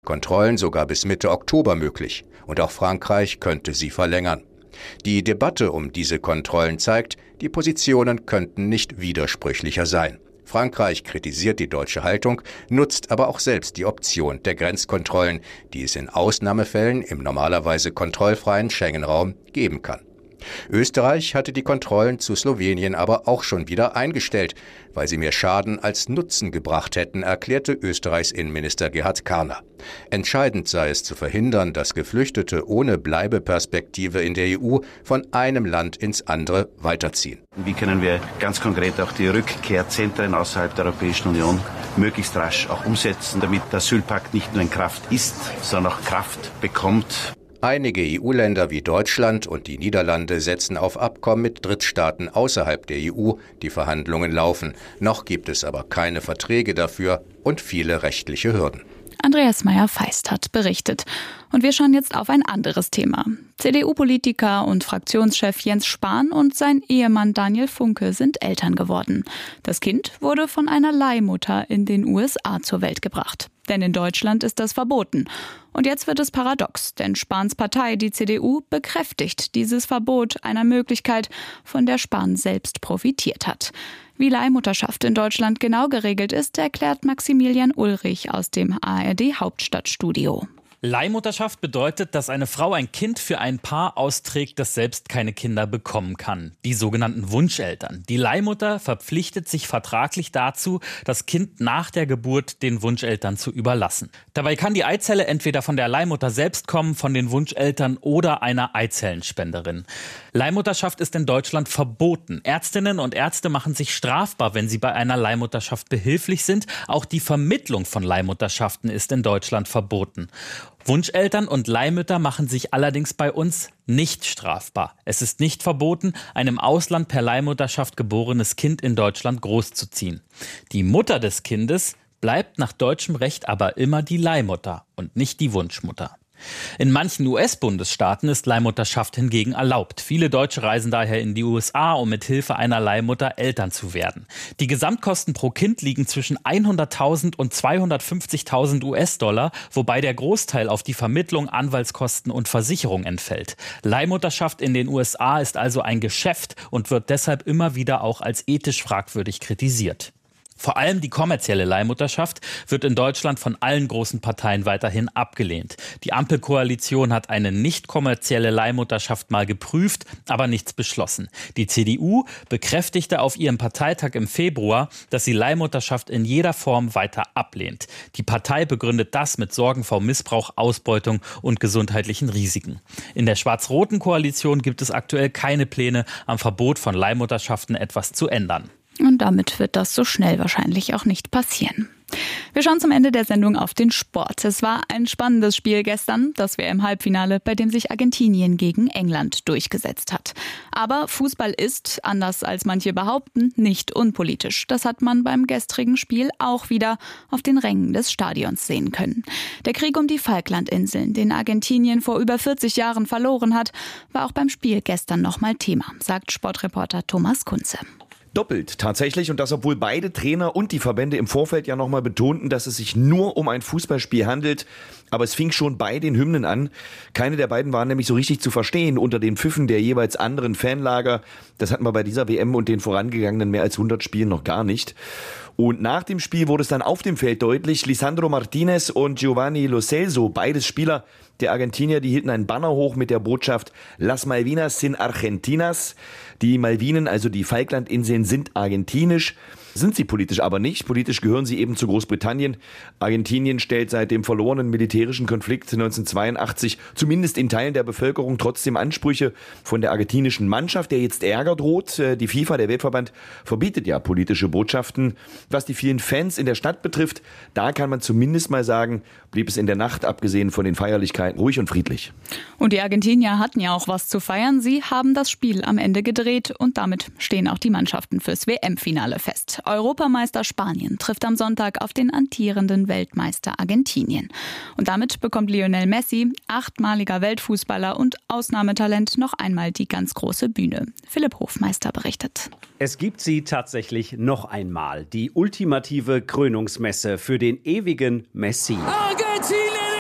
Kontrollen sogar bis Mitte Oktober möglich. Und auch Frankreich könnte sie verlängern. Die Debatte um diese Kontrollen zeigt, die Positionen könnten nicht widersprüchlicher sein. Frankreich kritisiert die deutsche Haltung, nutzt aber auch selbst die Option der Grenzkontrollen, die es in Ausnahmefällen im normalerweise kontrollfreien Schengen-Raum geben kann. Österreich hatte die Kontrollen zu Slowenien aber auch schon wieder eingestellt, weil sie mehr Schaden als Nutzen gebracht hätten, erklärte Österreichs Innenminister Gerhard Karner. Entscheidend sei es zu verhindern, dass Geflüchtete ohne Bleibeperspektive in der EU von einem Land ins andere weiterziehen. Wie können wir ganz konkret auch die Rückkehrzentren außerhalb der Europäischen Union möglichst rasch auch umsetzen, damit der Asylpakt nicht nur in Kraft ist, sondern auch Kraft bekommt. Einige EU-Länder wie Deutschland und die Niederlande setzen auf Abkommen mit Drittstaaten außerhalb der EU. Die Verhandlungen laufen. Noch gibt es aber keine Verträge dafür und viele rechtliche Hürden. Andreas Meyer-Feist hat berichtet. Und wir schauen jetzt auf ein anderes Thema. CDU-Politiker und Fraktionschef Jens Spahn und sein Ehemann Daniel Funke sind Eltern geworden. Das Kind wurde von einer Leihmutter in den USA zur Welt gebracht. Denn in Deutschland ist das verboten. Und jetzt wird es paradox, denn Spahns Partei, die CDU, bekräftigt dieses Verbot einer Möglichkeit, von der Spahn selbst profitiert hat. Wie Leihmutterschaft in Deutschland genau geregelt ist, erklärt Maximilian Ulrich aus dem ARD-Hauptstadtstudio. Leihmutterschaft bedeutet, dass eine Frau ein Kind für ein Paar austrägt, das selbst keine Kinder bekommen kann. Die sogenannten Wunscheltern. Die Leihmutter verpflichtet sich vertraglich dazu, das Kind nach der Geburt den Wunscheltern zu überlassen. Dabei kann die Eizelle entweder von der Leihmutter selbst kommen, von den Wunscheltern oder einer Eizellenspenderin. Leihmutterschaft ist in Deutschland verboten. Ärztinnen und Ärzte machen sich strafbar, wenn sie bei einer Leihmutterschaft behilflich sind. Auch die Vermittlung von Leihmutterschaften ist in Deutschland verboten. Wunscheltern und Leihmütter machen sich allerdings bei uns nicht strafbar. Es ist nicht verboten, ein im Ausland per Leihmutterschaft geborenes Kind in Deutschland großzuziehen. Die Mutter des Kindes bleibt nach deutschem Recht aber immer die Leihmutter und nicht die Wunschmutter. In manchen US-Bundesstaaten ist Leihmutterschaft hingegen erlaubt. Viele Deutsche reisen daher in die USA, um mit Hilfe einer Leihmutter Eltern zu werden. Die Gesamtkosten pro Kind liegen zwischen 100.000 und 250.000 US-Dollar, wobei der Großteil auf die Vermittlung, Anwaltskosten und Versicherung entfällt. Leihmutterschaft in den USA ist also ein Geschäft und wird deshalb immer wieder auch als ethisch fragwürdig kritisiert. Vor allem die kommerzielle Leihmutterschaft wird in Deutschland von allen großen Parteien weiterhin abgelehnt. Die Ampelkoalition hat eine nicht kommerzielle Leihmutterschaft mal geprüft, aber nichts beschlossen. Die CDU bekräftigte auf ihrem Parteitag im Februar, dass sie Leihmutterschaft in jeder Form weiter ablehnt. Die Partei begründet das mit Sorgen vor Missbrauch, Ausbeutung und gesundheitlichen Risiken. In der schwarz-roten Koalition gibt es aktuell keine Pläne, am Verbot von Leihmutterschaften etwas zu ändern. Und damit wird das so schnell wahrscheinlich auch nicht passieren. Wir schauen zum Ende der Sendung auf den Sport. Es war ein spannendes Spiel gestern, das WM-Halbfinale, bei dem sich Argentinien gegen England durchgesetzt hat. Aber Fußball ist, anders als manche behaupten, nicht unpolitisch. Das hat man beim gestrigen Spiel auch wieder auf den Rängen des Stadions sehen können. Der Krieg um die Falklandinseln, den Argentinien vor über 40 Jahren verloren hat, war auch beim Spiel gestern nochmal Thema, sagt Sportreporter Thomas Kunze. Doppelt tatsächlich, und das obwohl beide Trainer und die Verbände im Vorfeld ja nochmal betonten, dass es sich nur um ein Fußballspiel handelt. Aber es fing schon bei den Hymnen an. Keine der beiden waren nämlich so richtig zu verstehen unter den Pfiffen der jeweils anderen Fanlager. Das hatten wir bei dieser WM und den vorangegangenen mehr als 100 Spielen noch gar nicht. Und nach dem Spiel wurde es dann auf dem Feld deutlich. Lisandro Martinez und Giovanni Lo Celso, beides Spieler der Argentinier, die hielten einen Banner hoch mit der Botschaft Las Malvinas sin Argentinas. Die Malvinen, also die Falklandinseln, sind argentinisch. Sind sie politisch aber nicht. Politisch gehören sie eben zu Großbritannien. Argentinien stellt seit dem verlorenen militärischen Konflikt 1982 zumindest in Teilen der Bevölkerung trotzdem Ansprüche von der argentinischen Mannschaft, der jetzt Ärger droht. Die FIFA, der Weltverband, verbietet ja politische Botschaften. Was die vielen Fans in der Stadt betrifft, da kann man zumindest mal sagen, blieb es in der Nacht, abgesehen von den Feierlichkeiten, ruhig und friedlich. Und die Argentinier hatten ja auch was zu feiern. Sie haben das Spiel am Ende gedreht und damit stehen auch die Mannschaften fürs WM-Finale fest. Europameister Spanien trifft am Sonntag auf den amtierenden Weltmeister Argentinien. Und damit bekommt Lionel Messi, 8-maliger Weltfußballer und Ausnahmetalent, noch einmal die ganz große Bühne. Philipp Hofmeister berichtet. Es gibt sie tatsächlich noch einmal. Die ultimative Krönungsmesse für den ewigen Messi.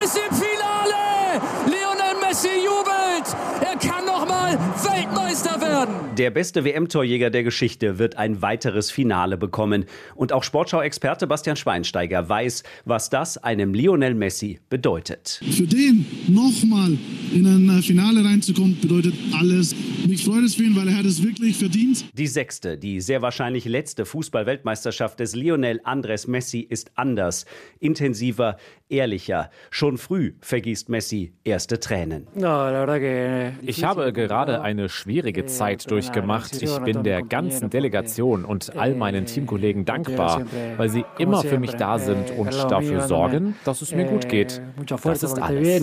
Der beste WM-Torjäger der Geschichte wird ein weiteres Finale bekommen. Und auch Sportschau-Experte Bastian Schweinsteiger weiß, was das einem Lionel Messi bedeutet. Für den nochmal in ein Finale reinzukommen, bedeutet alles. Mich freut es für ihn, weil er hat es wirklich verdient. Die 6., die sehr wahrscheinlich letzte Fußball-Weltmeisterschaft des Lionel Andrés Messi ist anders, intensiver, ehrlicher. Schon früh vergießt Messi erste Tränen. Ich habe gerade eine schwierige Zeit durchgemacht. Ich bin der ganzen Delegation und all meinen Teamkollegen dankbar, weil sie immer für mich da sind und dafür sorgen, dass es mir gut geht. Das ist alles.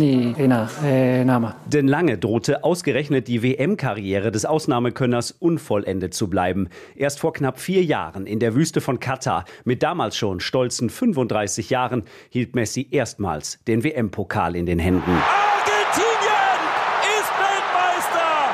Denn lange drohte ausgerechnet die WM-Karriere des Ausnahmekönners unvollendet zu bleiben. Erst vor knapp 4 Jahren in der Wüste von Katar, mit damals schon stolzen 35 Jahren, hielt Messi erstmals den WM-Pokal in den Händen. Argentinien ist Weltmeister!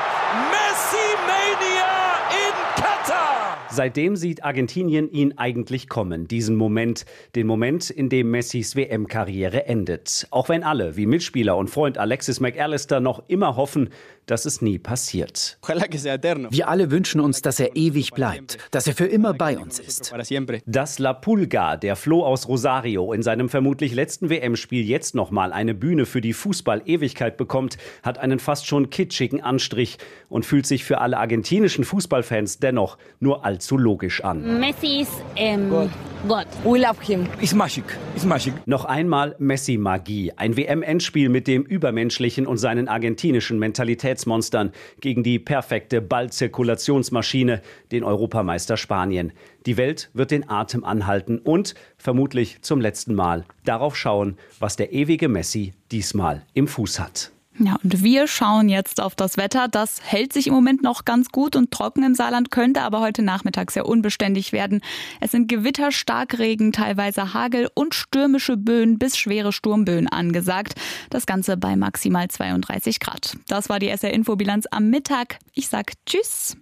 Messi-Mania in Katar! Seitdem sieht Argentinien ihn eigentlich kommen, diesen Moment, den Moment, in dem Messis WM-Karriere endet. Auch wenn alle, wie Mitspieler und Freund Alexis McAllister, noch immer hoffen, dass es nie passiert. Wir alle wünschen uns, dass er ewig bleibt, dass er für immer bei uns ist. Dass La Pulga, der Floh aus Rosario, in seinem vermutlich letzten WM-Spiel jetzt nochmal eine Bühne für die Fußball-Ewigkeit bekommt, hat einen fast schon kitschigen Anstrich und fühlt sich für alle argentinischen Fußballfans dennoch nur allzu logisch an. Messi ist Gott. We love him. It's magic. It's magic. Noch einmal Messi-Magie. Ein WM-Endspiel mit dem Übermenschlichen und seinen argentinischen Mentalitätsmonstern gegen die perfekte Ballzirkulationsmaschine, den Europameister Spanien. Die Welt wird den Atem anhalten und vermutlich zum letzten Mal darauf schauen, was der ewige Messi diesmal im Fuß hat. Ja, und wir schauen jetzt auf das Wetter. Das hält sich im Moment noch ganz gut und trocken im Saarland, könnte aber heute Nachmittag sehr unbeständig werden. Es sind Gewitter, Starkregen, teilweise Hagel und stürmische Böen bis schwere Sturmböen angesagt. Das Ganze bei maximal 32 Grad. Das war die SR-Infobilanz am Mittag. Ich sag Tschüss.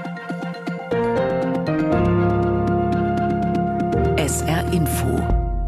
SR-Info.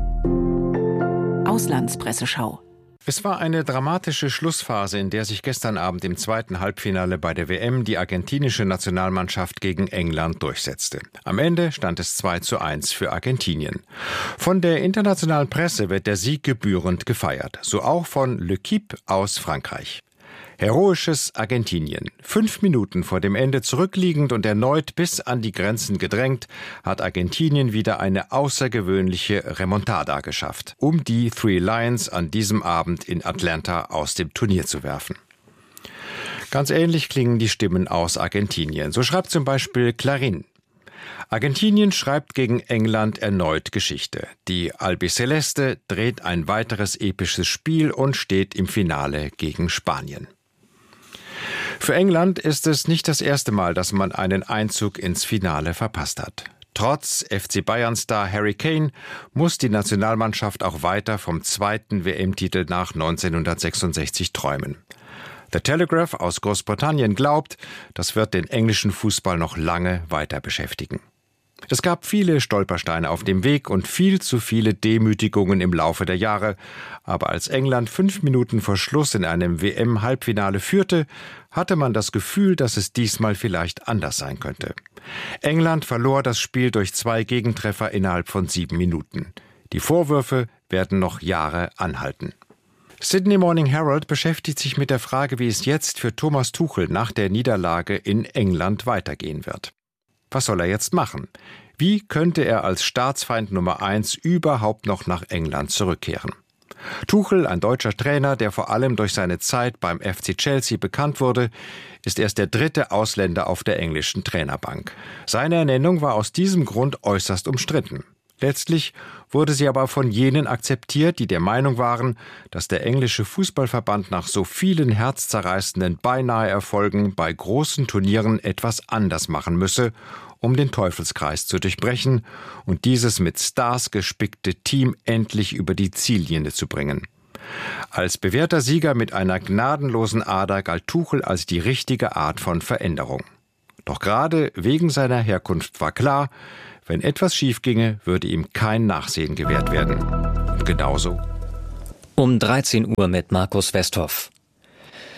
Auslandspresseschau. Es war eine dramatische Schlussphase, in der sich gestern Abend im zweiten Halbfinale bei der WM die argentinische Nationalmannschaft gegen England durchsetzte. Am Ende stand es 2:1 für Argentinien. Von der internationalen Presse wird der Sieg gebührend gefeiert, so auch von L'Équipe aus Frankreich. Heroisches Argentinien. 5 Minuten vor dem Ende zurückliegend und erneut bis an die Grenzen gedrängt, hat Argentinien wieder eine außergewöhnliche Remontada geschafft, um die Three Lions an diesem Abend in Atlanta aus dem Turnier zu werfen. Ganz ähnlich klingen die Stimmen aus Argentinien. So schreibt zum Beispiel Clarín. Argentinien schreibt gegen England erneut Geschichte. Die Albiceleste dreht ein weiteres episches Spiel und steht im Finale gegen Spanien. Für England ist es nicht das erste Mal, dass man einen Einzug ins Finale verpasst hat. Trotz FC Bayern-Star Harry Kane muss die Nationalmannschaft auch weiter vom zweiten WM-Titel nach 1966 träumen. The Telegraph aus Großbritannien glaubt, das wird den englischen Fußball noch lange weiter beschäftigen. Es gab viele Stolpersteine auf dem Weg und viel zu viele Demütigungen im Laufe der Jahre. Aber als England 5 Minuten vor Schluss in einem WM-Halbfinale führte, hatte man das Gefühl, dass es diesmal vielleicht anders sein könnte. England verlor das Spiel durch 2 Gegentreffer innerhalb von 7 Minuten. Die Vorwürfe werden noch Jahre anhalten. Sydney Morning Herald beschäftigt sich mit der Frage, wie es jetzt für Thomas Tuchel nach der Niederlage in England weitergehen wird. Was soll er jetzt machen? Wie könnte er als Staatsfeind Nummer 1 überhaupt noch nach England zurückkehren? Tuchel, ein deutscher Trainer, der vor allem durch seine Zeit beim FC Chelsea bekannt wurde, ist erst der 3. Ausländer auf der englischen Trainerbank. Seine Ernennung war aus diesem Grund äußerst umstritten. Letztlich wurde sie aber von jenen akzeptiert, die der Meinung waren, dass der englische Fußballverband nach so vielen herzzerreißenden Beinahe-Erfolgen bei großen Turnieren etwas anders machen müsse, um den Teufelskreis zu durchbrechen und dieses mit Stars gespickte Team endlich über die Ziellinie zu bringen. Als bewährter Sieger mit einer gnadenlosen Ader galt Tuchel als die richtige Art von Veränderung. Doch gerade wegen seiner Herkunft war klar, wenn etwas schief ginge, würde ihm kein Nachsehen gewährt werden. Und genauso. Um 13 Uhr mit Markus Westhoff.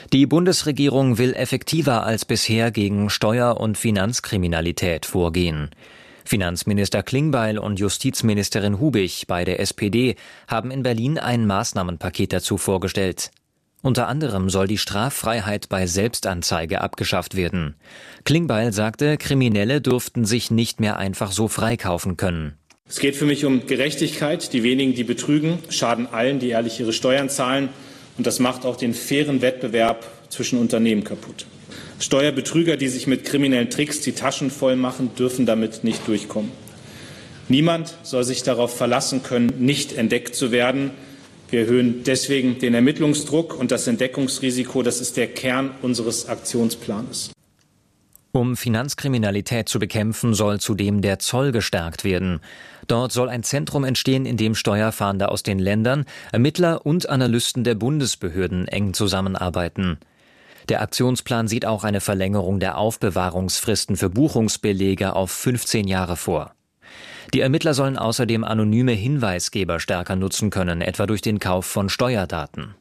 Die Bundesregierung will effektiver als bisher gegen Steuer- und Finanzkriminalität vorgehen. Finanzminister Klingbeil und Justizministerin Hubig, beide SPD, haben in Berlin ein Maßnahmenpaket dazu vorgestellt. Unter anderem soll die Straffreiheit bei Selbstanzeige abgeschafft werden. Klingbeil sagte, Kriminelle dürften sich nicht mehr einfach so freikaufen können. Es geht für mich um Gerechtigkeit. Die wenigen, die betrügen, schaden allen, die ehrlich ihre Steuern zahlen. Und das macht auch den fairen Wettbewerb zwischen Unternehmen kaputt. Steuerbetrüger, die sich mit kriminellen Tricks die Taschen voll machen, dürfen damit nicht durchkommen. Niemand soll sich darauf verlassen können, nicht entdeckt zu werden. Wir erhöhen deswegen den Ermittlungsdruck und das Entdeckungsrisiko. Das ist der Kern unseres Aktionsplanes. Um Finanzkriminalität zu bekämpfen, soll zudem der Zoll gestärkt werden. Dort soll ein Zentrum entstehen, in dem Steuerfahnder aus den Ländern, Ermittler und Analysten der Bundesbehörden eng zusammenarbeiten. Der Aktionsplan sieht auch eine Verlängerung der Aufbewahrungsfristen für Buchungsbelege auf 15 Jahre vor. Die Ermittler sollen außerdem anonyme Hinweisgeber stärker nutzen können, etwa durch den Kauf von Steuerdaten.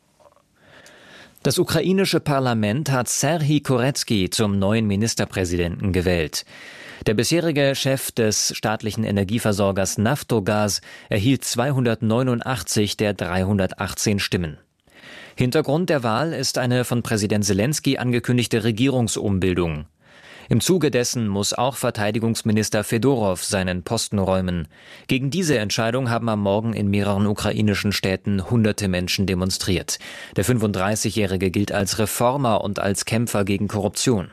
Das ukrainische Parlament hat Serhij Koretskij zum neuen Ministerpräsidenten gewählt. Der bisherige Chef des staatlichen Energieversorgers Naftogaz erhielt 289 der 318 Stimmen. Hintergrund der Wahl ist eine von Präsident Selenskyj angekündigte Regierungsumbildung. Im Zuge dessen muss auch Verteidigungsminister Fedorow seinen Posten räumen. Gegen diese Entscheidung haben am Morgen in mehreren ukrainischen Städten hunderte Menschen demonstriert. Der 35-Jährige gilt als Reformer und als Kämpfer gegen Korruption.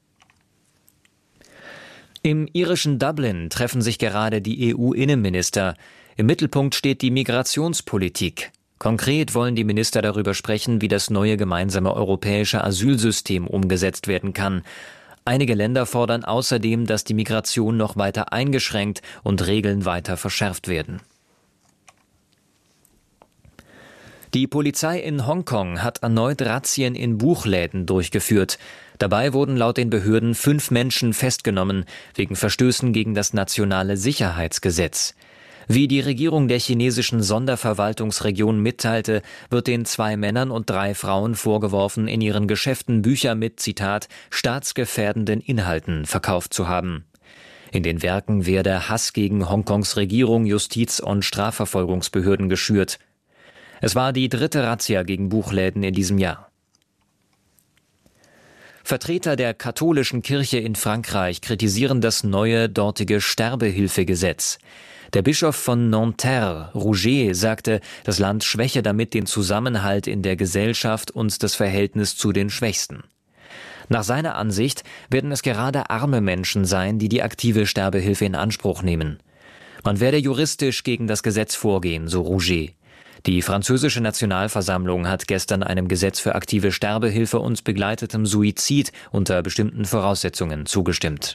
Im irischen Dublin treffen sich gerade die EU-Innenminister. Im Mittelpunkt steht die Migrationspolitik. Konkret wollen die Minister darüber sprechen, wie das neue gemeinsame europäische Asylsystem umgesetzt werden kann. Einige Länder fordern außerdem, dass die Migration noch weiter eingeschränkt und Regeln weiter verschärft werden. Die Polizei in Hongkong hat erneut Razzien in Buchläden durchgeführt. Dabei wurden laut den Behörden 5 Menschen festgenommen, wegen Verstößen gegen das nationale Sicherheitsgesetz. Wie die Regierung der chinesischen Sonderverwaltungsregion mitteilte, wird den 2 Männern und 3 Frauen vorgeworfen, in ihren Geschäften Bücher mit, Zitat, staatsgefährdenden Inhalten verkauft zu haben. In den Werken werde Hass gegen Hongkongs Regierung, Justiz- und Strafverfolgungsbehörden geschürt. Es war die 3. Razzia gegen Buchläden in diesem Jahr. Vertreter der katholischen Kirche in Frankreich kritisieren das neue dortige Sterbehilfegesetz. Der Bischof von Nanterre, Rouget, sagte, das Land schwäche damit den Zusammenhalt in der Gesellschaft und das Verhältnis zu den Schwächsten. Nach seiner Ansicht werden es gerade arme Menschen sein, die die aktive Sterbehilfe in Anspruch nehmen. Man werde juristisch gegen das Gesetz vorgehen, so Rouget. Die französische Nationalversammlung hat gestern einem Gesetz für aktive Sterbehilfe und begleitetem Suizid unter bestimmten Voraussetzungen zugestimmt.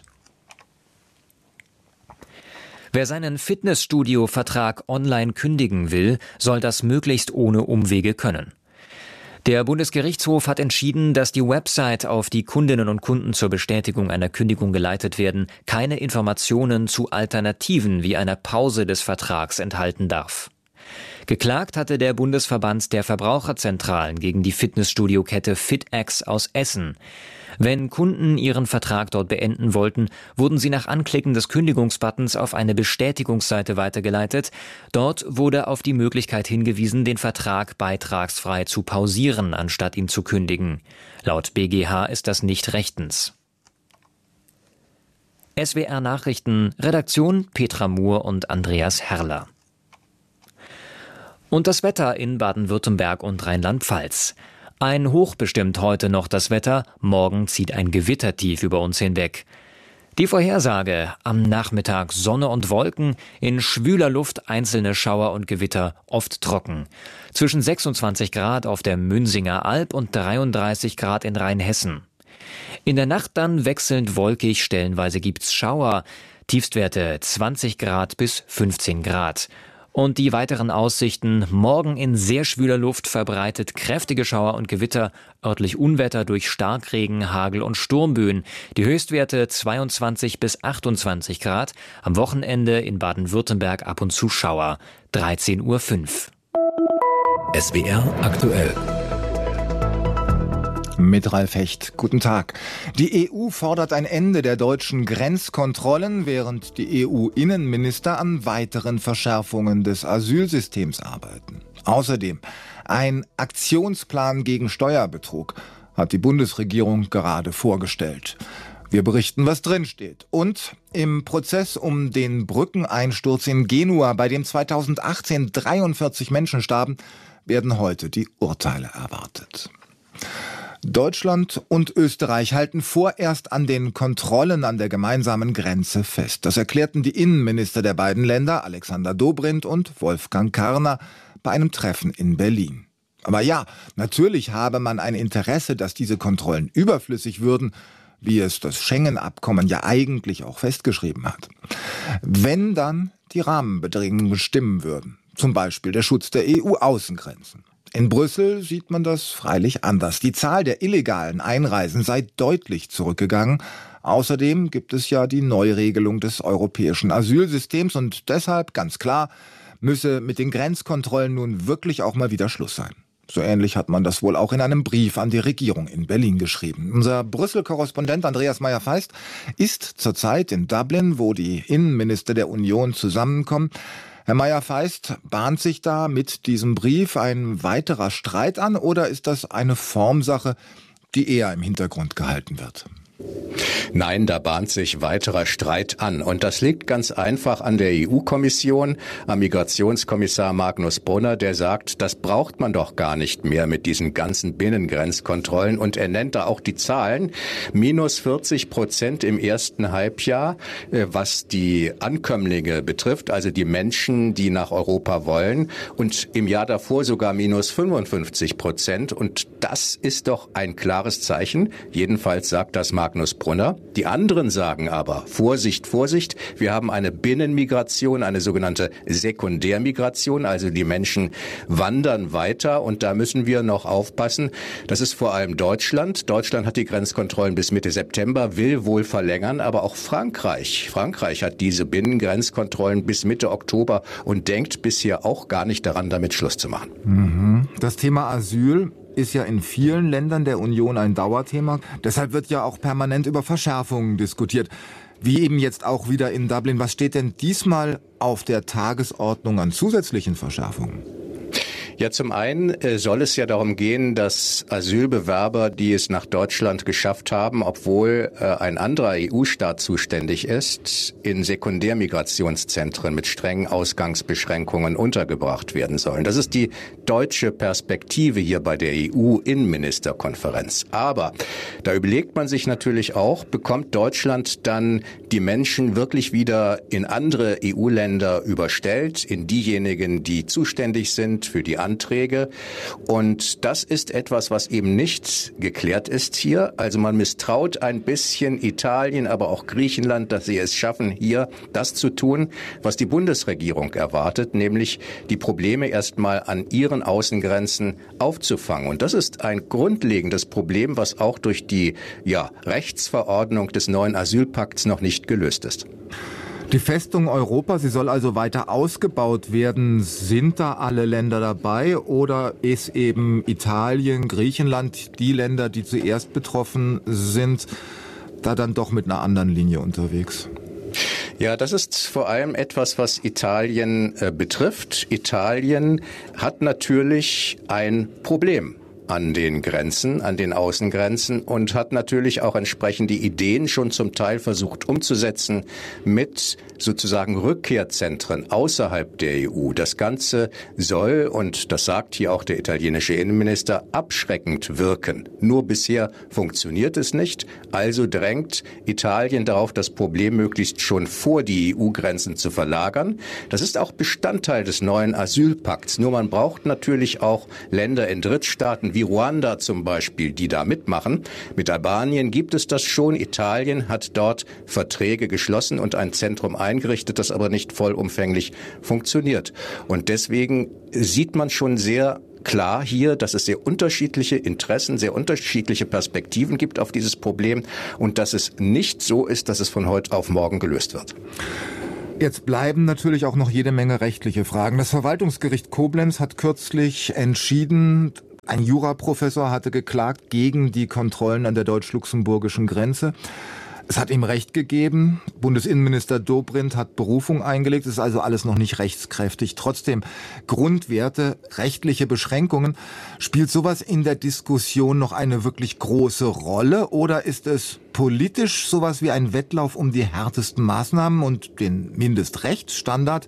Wer seinen Fitnessstudio-Vertrag online kündigen will, soll das möglichst ohne Umwege können. Der Bundesgerichtshof hat entschieden, dass die Website, auf die Kundinnen und Kunden zur Bestätigung einer Kündigung geleitet werden, keine Informationen zu Alternativen wie einer Pause des Vertrags enthalten darf. Geklagt hatte der Bundesverband der Verbraucherzentralen gegen die Fitnessstudio-Kette FitX aus Essen. Wenn Kunden ihren Vertrag dort beenden wollten, wurden sie nach Anklicken des Kündigungsbuttons auf eine Bestätigungsseite weitergeleitet. Dort wurde auf die Möglichkeit hingewiesen, den Vertrag beitragsfrei zu pausieren, anstatt ihn zu kündigen. Laut BGH ist das nicht rechtens. SWR Nachrichten, Redaktion Petra Muhr und Andreas Herrler. Und das Wetter in Baden-Württemberg und Rheinland-Pfalz. Ein Hoch bestimmt heute noch das Wetter, morgen zieht ein Gewittertief über uns hinweg. Die Vorhersage: am Nachmittag Sonne und Wolken, in schwüler Luft einzelne Schauer und Gewitter, oft trocken. Zwischen 26 Grad auf der Münsinger Alb und 33 Grad in Rheinhessen. In der Nacht dann wechselnd wolkig, stellenweise gibt's Schauer, Tiefstwerte 20 Grad bis 15 Grad. Und die weiteren Aussichten: morgen in sehr schwüler Luft verbreitet kräftige Schauer und Gewitter, örtlich Unwetter durch Starkregen, Hagel und Sturmböen. Die Höchstwerte 22 bis 28 Grad. Am Wochenende in Baden-Württemberg ab und zu Schauer. 13:05 Uhr. SWR aktuell. Mit Ralf Hecht. Guten Tag. Die EU fordert ein Ende der deutschen Grenzkontrollen, während die EU-Innenminister an weiteren Verschärfungen des Asylsystems arbeiten. Außerdem ein Aktionsplan gegen Steuerbetrug hat die Bundesregierung gerade vorgestellt. Wir berichten, was drinsteht. Und im Prozess um den Brückeneinsturz in Genua, bei dem 2018 43 Menschen starben, werden heute die Urteile erwartet. Deutschland und Österreich halten vorerst an den Kontrollen an der gemeinsamen Grenze fest. Das erklärten die Innenminister der beiden Länder, Alexander Dobrindt und Wolfgang Karner, bei einem Treffen in Berlin. Aber ja, natürlich habe man ein Interesse, dass diese Kontrollen überflüssig würden, wie es das Schengen-Abkommen ja eigentlich auch festgeschrieben hat. Wenn dann die Rahmenbedingungen stimmen würden, zum Beispiel der Schutz der EU-Außengrenzen. In Brüssel sieht man das freilich anders. Die Zahl der illegalen Einreisen sei deutlich zurückgegangen. Außerdem gibt es ja die Neuregelung des europäischen Asylsystems und deshalb, ganz klar, müsse mit den Grenzkontrollen nun wirklich auch mal wieder Schluss sein. So ähnlich hat man das wohl auch in einem Brief an die Regierung in Berlin geschrieben. Unser Brüssel-Korrespondent Andreas Meyer-Feist ist zurzeit in Dublin, wo die Innenminister der Union zusammenkommen. Herr Meyer-Feist, bahnt sich da mit diesem Brief ein weiterer Streit an oder ist das eine Formsache, die eher im Hintergrund gehalten wird? Nein, da bahnt sich weiterer Streit an. Und das liegt ganz einfach an der EU-Kommission, am Migrationskommissar Magnus Brunner, der sagt, das braucht man doch gar nicht mehr mit diesen ganzen Binnengrenzkontrollen. Und er nennt da auch die Zahlen. -40% im ersten Halbjahr, was die Ankömmlinge betrifft, also die Menschen, die nach Europa wollen. Und im Jahr davor sogar -55%. Und das ist doch ein klares Zeichen. Jedenfalls sagt das Magnus Brunner. Die anderen sagen aber, Vorsicht, Vorsicht, wir haben eine Binnenmigration, eine sogenannte Sekundärmigration, also die Menschen wandern weiter und da müssen wir noch aufpassen. Das ist vor allem Deutschland. Deutschland hat die Grenzkontrollen bis Mitte September, will wohl verlängern, aber auch Frankreich. Frankreich hat diese Binnengrenzkontrollen bis Mitte Oktober und denkt bisher auch gar nicht daran, damit Schluss zu machen. Das Thema Asyl ist ja in vielen Ländern der Union ein Dauerthema. Deshalb wird ja auch permanent über Verschärfungen diskutiert. Wie eben jetzt auch wieder in Dublin. Was steht denn diesmal auf der Tagesordnung an zusätzlichen Verschärfungen? Ja, zum einen soll es ja darum gehen, dass Asylbewerber, die es nach Deutschland geschafft haben, obwohl ein anderer EU-Staat zuständig ist, in Sekundärmigrationszentren mit strengen Ausgangsbeschränkungen untergebracht werden sollen. Das ist die deutsche Perspektive hier bei der EU-Innenministerkonferenz. Aber da überlegt man sich natürlich auch, bekommt Deutschland dann die Menschen wirklich wieder in andere EU-Länder überstellt, in diejenigen, die zuständig sind für die Anträge. Und das ist etwas, was eben nicht geklärt ist hier. Also man misstraut ein bisschen Italien, aber auch Griechenland, dass sie es schaffen, hier das zu tun, was die Bundesregierung erwartet, nämlich die Probleme erstmal an ihren Außengrenzen aufzufangen. Und das ist ein grundlegendes Problem, was auch durch die Rechtsverordnung des neuen Asylpakts noch nicht gelöst ist. Die Festung Europa, sie soll also weiter ausgebaut werden. Sind da alle Länder dabei oder ist eben Italien, Griechenland, die Länder, die zuerst betroffen sind, da dann doch mit einer anderen Linie unterwegs? Ja, das ist vor allem etwas, was Italien betrifft. Italien hat natürlich ein Problem an den Grenzen, an den Außengrenzen und hat natürlich auch entsprechend die Ideen schon zum Teil versucht umzusetzen mit sozusagen Rückkehrzentren außerhalb der EU. Das Ganze soll, und das sagt hier auch der italienische Innenminister, abschreckend wirken. Nur bisher funktioniert es nicht, also drängt Italien darauf, das Problem möglichst schon vor die EU-Grenzen zu verlagern. Das ist auch Bestandteil des neuen Asylpakts. Nur man braucht natürlich auch Länder in Drittstaaten wie Ruanda zum Beispiel, die da mitmachen. Mit Albanien gibt es das schon. Italien hat dort Verträge geschlossen und ein Zentrum eingerichtet, das aber nicht vollumfänglich funktioniert. Und deswegen sieht man schon sehr klar hier, dass es sehr unterschiedliche Interessen, sehr unterschiedliche Perspektiven gibt auf dieses Problem und dass es nicht so ist, dass es von heute auf morgen gelöst wird. Jetzt bleiben natürlich auch noch jede Menge rechtliche Fragen. Das Verwaltungsgericht Koblenz hat kürzlich entschieden, Ein Juraprofessor hatte geklagt gegen die Kontrollen an der deutsch-luxemburgischen Grenze. Es hat ihm Recht gegeben. Bundesinnenminister Dobrindt hat Berufung eingelegt. Es ist also alles noch nicht rechtskräftig. Trotzdem Grundwerte, rechtliche Beschränkungen. Spielt sowas in der Diskussion noch eine wirklich große Rolle? Oder ist es politisch sowas wie ein Wettlauf um die härtesten Maßnahmen und den Mindestrechtsstandard?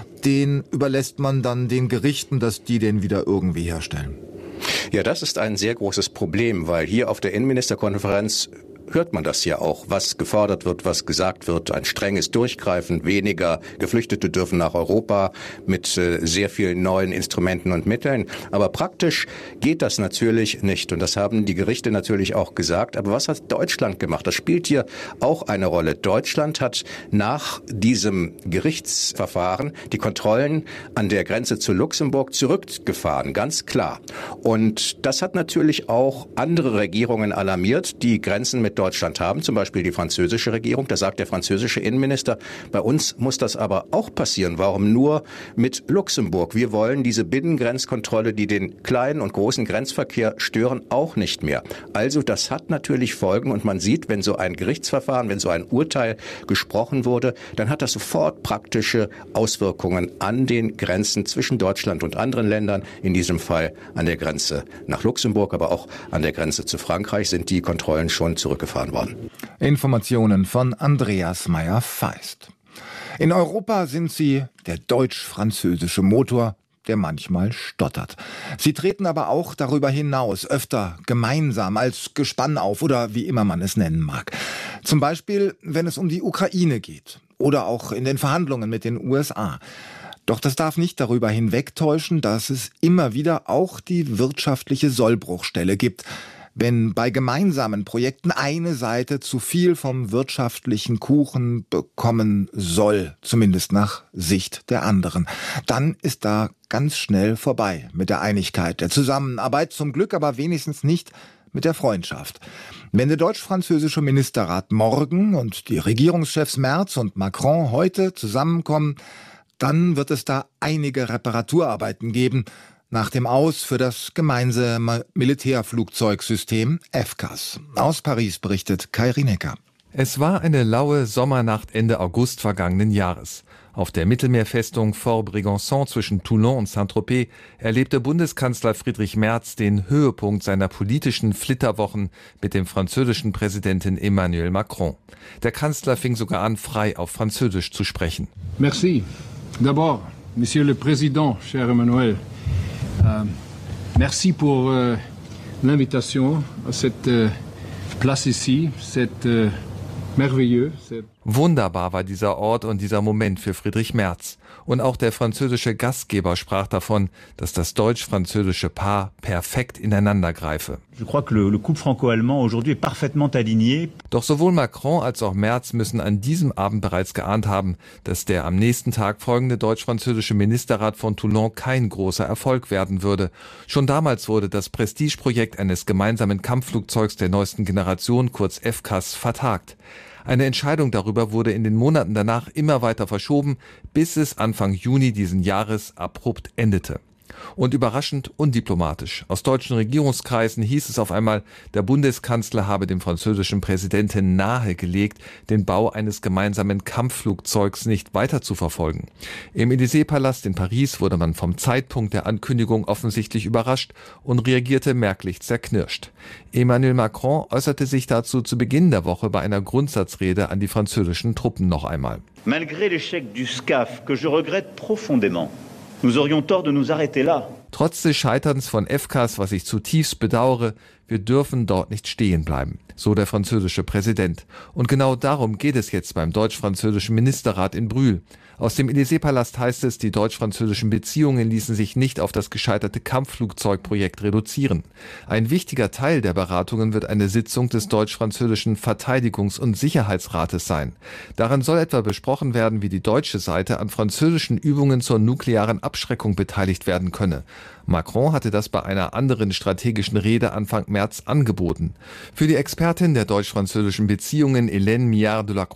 Den überlässt man dann den Gerichten, dass die den wieder irgendwie herstellen. Ja, das ist ein sehr großes Problem, weil hier auf der Innenministerkonferenz hört man das ja auch, was gefordert wird, was gesagt wird, ein strenges Durchgreifen, weniger Geflüchtete dürfen nach Europa mit sehr vielen neuen Instrumenten und Mitteln. Aber praktisch geht das natürlich nicht und das haben die Gerichte natürlich auch gesagt. Aber was hat Deutschland gemacht? Das spielt hier auch eine Rolle. Deutschland hat nach diesem Gerichtsverfahren die Kontrollen an der Grenze zu Luxemburg zurückgefahren, ganz klar. Und das hat natürlich auch andere Regierungen alarmiert, die Grenzen mit Deutschland haben, zum Beispiel die französische Regierung. Da sagt der französische Innenminister, bei uns muss das aber auch passieren. Warum nur mit Luxemburg? Wir wollen diese Binnengrenzkontrolle, die den kleinen und großen Grenzverkehr stören, auch nicht mehr. Also das hat natürlich Folgen und man sieht, wenn so ein Gerichtsverfahren, wenn so ein Urteil gesprochen wurde, dann hat das sofort praktische Auswirkungen an den Grenzen zwischen Deutschland und anderen Ländern. In diesem Fall an der Grenze nach Luxemburg, aber auch an der Grenze zu Frankreich sind die Kontrollen schon zurückgefahren worden. Informationen von Andreas Meyer-Feist. In Europa sind sie der deutsch-französische Motor, der manchmal stottert. Sie treten aber auch darüber hinaus öfter gemeinsam als Gespann auf oder wie immer man es nennen mag. Zum Beispiel, wenn es um die Ukraine geht oder auch in den Verhandlungen mit den USA. Doch das darf nicht darüber hinwegtäuschen, dass es immer wieder auch die wirtschaftliche Sollbruchstelle gibt, wenn bei gemeinsamen Projekten eine Seite zu viel vom wirtschaftlichen Kuchen bekommen soll, zumindest nach Sicht der anderen, dann ist da ganz schnell vorbei mit der Einigkeit, der Zusammenarbeit, zum Glück aber wenigstens nicht mit der Freundschaft. Wenn der deutsch-französische Ministerrat morgen und die Regierungschefs Merz und Macron heute zusammenkommen, dann wird es da einige Reparaturarbeiten geben, nach dem Aus für das gemeinsame Militärflugzeugsystem FCAS. Aus Paris berichtet Kai Rinecker. Es war eine laue Sommernacht Ende August vergangenen Jahres. Auf der Mittelmeerfestung Fort Brégançon zwischen Toulon und Saint-Tropez erlebte Bundeskanzler Friedrich Merz den Höhepunkt seiner politischen Flitterwochen mit dem französischen Präsidenten Emmanuel Macron. Der Kanzler fing sogar an, frei auf Französisch zu sprechen. Merci. D'abord, Monsieur le Président, cher Emmanuel. Merci pour l'invitation à cette place ici, c'est merveilleux. Wunderbar war dieser Ort und dieser Moment für Friedrich Merz. Und auch der französische Gastgeber sprach davon, dass das deutsch-französische Paar perfekt ineinander greife. Doch sowohl Macron als auch Merz müssen an diesem Abend bereits geahnt haben, dass der am nächsten Tag folgende deutsch-französische Ministerrat von Toulon kein großer Erfolg werden würde. Schon damals wurde das Prestigeprojekt eines gemeinsamen Kampfflugzeugs der neuesten Generation, kurz FCAS, vertagt. Eine Entscheidung darüber wurde in den Monaten danach immer weiter verschoben, bis es Anfang Juni diesen Jahres abrupt endete. Und überraschend undiplomatisch. Aus deutschen Regierungskreisen hieß es auf einmal, der Bundeskanzler habe dem französischen Präsidenten nahegelegt, den Bau eines gemeinsamen Kampfflugzeugs nicht weiter zu verfolgen. Im Élysée-Palast in Paris wurde man vom Zeitpunkt der Ankündigung offensichtlich überrascht und reagierte merklich zerknirscht. Emmanuel Macron äußerte sich dazu zu Beginn der Woche bei einer Grundsatzrede an die französischen Truppen noch einmal. Malgré l'échec du SCAF, que je regrette profondément, nous aurions tort de nous arrêter là. Trotz des Scheiterns von FCAS, was ich zutiefst bedauere, wir dürfen dort nicht stehen bleiben, so der französische Präsident. Und genau darum geht es jetzt beim deutsch-französischen Ministerrat in Brühl. Aus dem Élysée-Palast heißt es, die deutsch-französischen Beziehungen ließen sich nicht auf das gescheiterte Kampfflugzeugprojekt reduzieren. Ein wichtiger Teil der Beratungen wird eine Sitzung des deutsch-französischen Verteidigungs- und Sicherheitsrates sein. Daran soll etwa besprochen werden, wie die deutsche Seite an französischen Übungen zur nuklearen Abschreckung beteiligt werden könne. Macron hatte das bei einer anderen strategischen Rede Anfang März angeboten. Für die Expertin der deutsch-französischen Beziehungen Hélène Millard de la Croix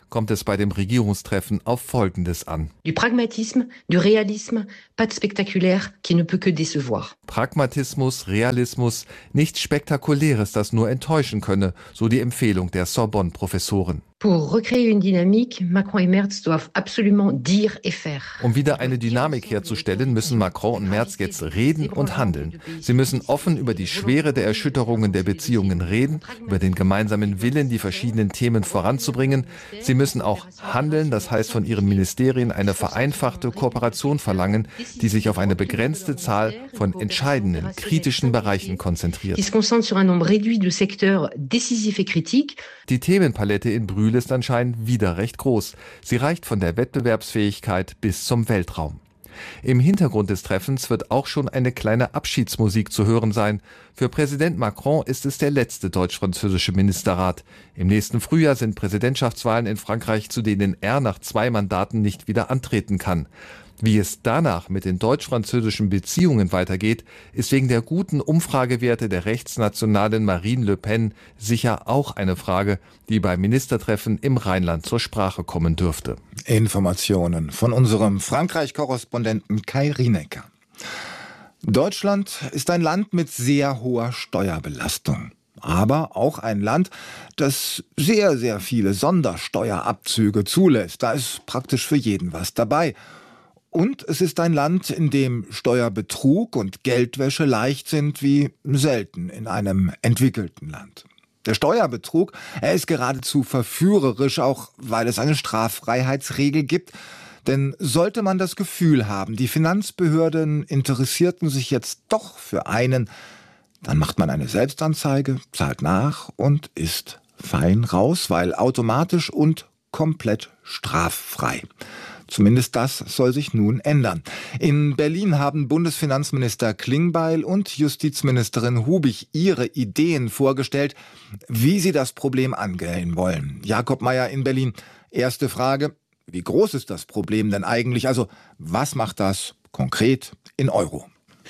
kommt es bei dem Regierungstreffen auf Folgendes an. Du pragmatisme, du réalisme, pas de spectaculaire qui ne peut que décevoir. Pragmatismus, Realismus, nichts Spektakuläres, das nur enttäuschen könne, so die Empfehlung der Sorbonne-Professoren. Pour recréer une dynamique, Macron et Merz doivent absolument dire et faire. Um wieder eine Dynamik herzustellen, müssen Macron und Merz jetzt reden und handeln. Sie müssen offen über die Schwere der Erschütterungen der Beziehungen reden, über den gemeinsamen Willen, die verschiedenen Themen voranzubringen. Sie müssen auch handeln, das heißt von ihren Ministerien eine vereinfachte Kooperation verlangen, die sich auf eine begrenzte Zahl von entscheidenden, kritischen Bereichen konzentriert. Die Themenpalette in Brühl ist anscheinend wieder recht groß. Sie reicht von der Wettbewerbsfähigkeit bis zum Weltraum. Im Hintergrund des Treffens wird auch schon eine kleine Abschiedsmusik zu hören sein. Für Präsident Macron ist es der letzte deutsch-französische Ministerrat. Im nächsten Frühjahr sind Präsidentschaftswahlen in Frankreich, zu denen er nach 2 Mandaten nicht wieder antreten kann. Wie es danach mit den deutsch-französischen Beziehungen weitergeht, ist wegen der guten Umfragewerte der rechtsnationalen Marine Le Pen sicher auch eine Frage, die beim Ministertreffen im Rheinland zur Sprache kommen dürfte. Informationen von unserem Frankreich-Korrespondenten Kai Rienecker. Deutschland ist ein Land mit sehr hoher Steuerbelastung. Aber auch ein Land, das sehr, sehr viele Sondersteuerabzüge zulässt. Da ist praktisch für jeden was dabei. Und es ist ein Land, in dem Steuerbetrug und Geldwäsche leicht sind wie selten in einem entwickelten Land. Der Steuerbetrug, er ist geradezu verführerisch, auch weil es eine Straffreiheitsregel gibt. Denn sollte man das Gefühl haben, die Finanzbehörden interessierten sich jetzt doch für einen, dann macht man eine Selbstanzeige, zahlt nach und ist fein raus, weil automatisch und komplett straffrei. Zumindest das soll sich nun ändern. In Berlin haben Bundesfinanzminister Klingbeil und Justizministerin Hubig ihre Ideen vorgestellt, wie sie das Problem angehen wollen. Jakob Mayer in Berlin. Erste Frage, wie groß ist das Problem denn eigentlich? Also, was macht das konkret in Euro?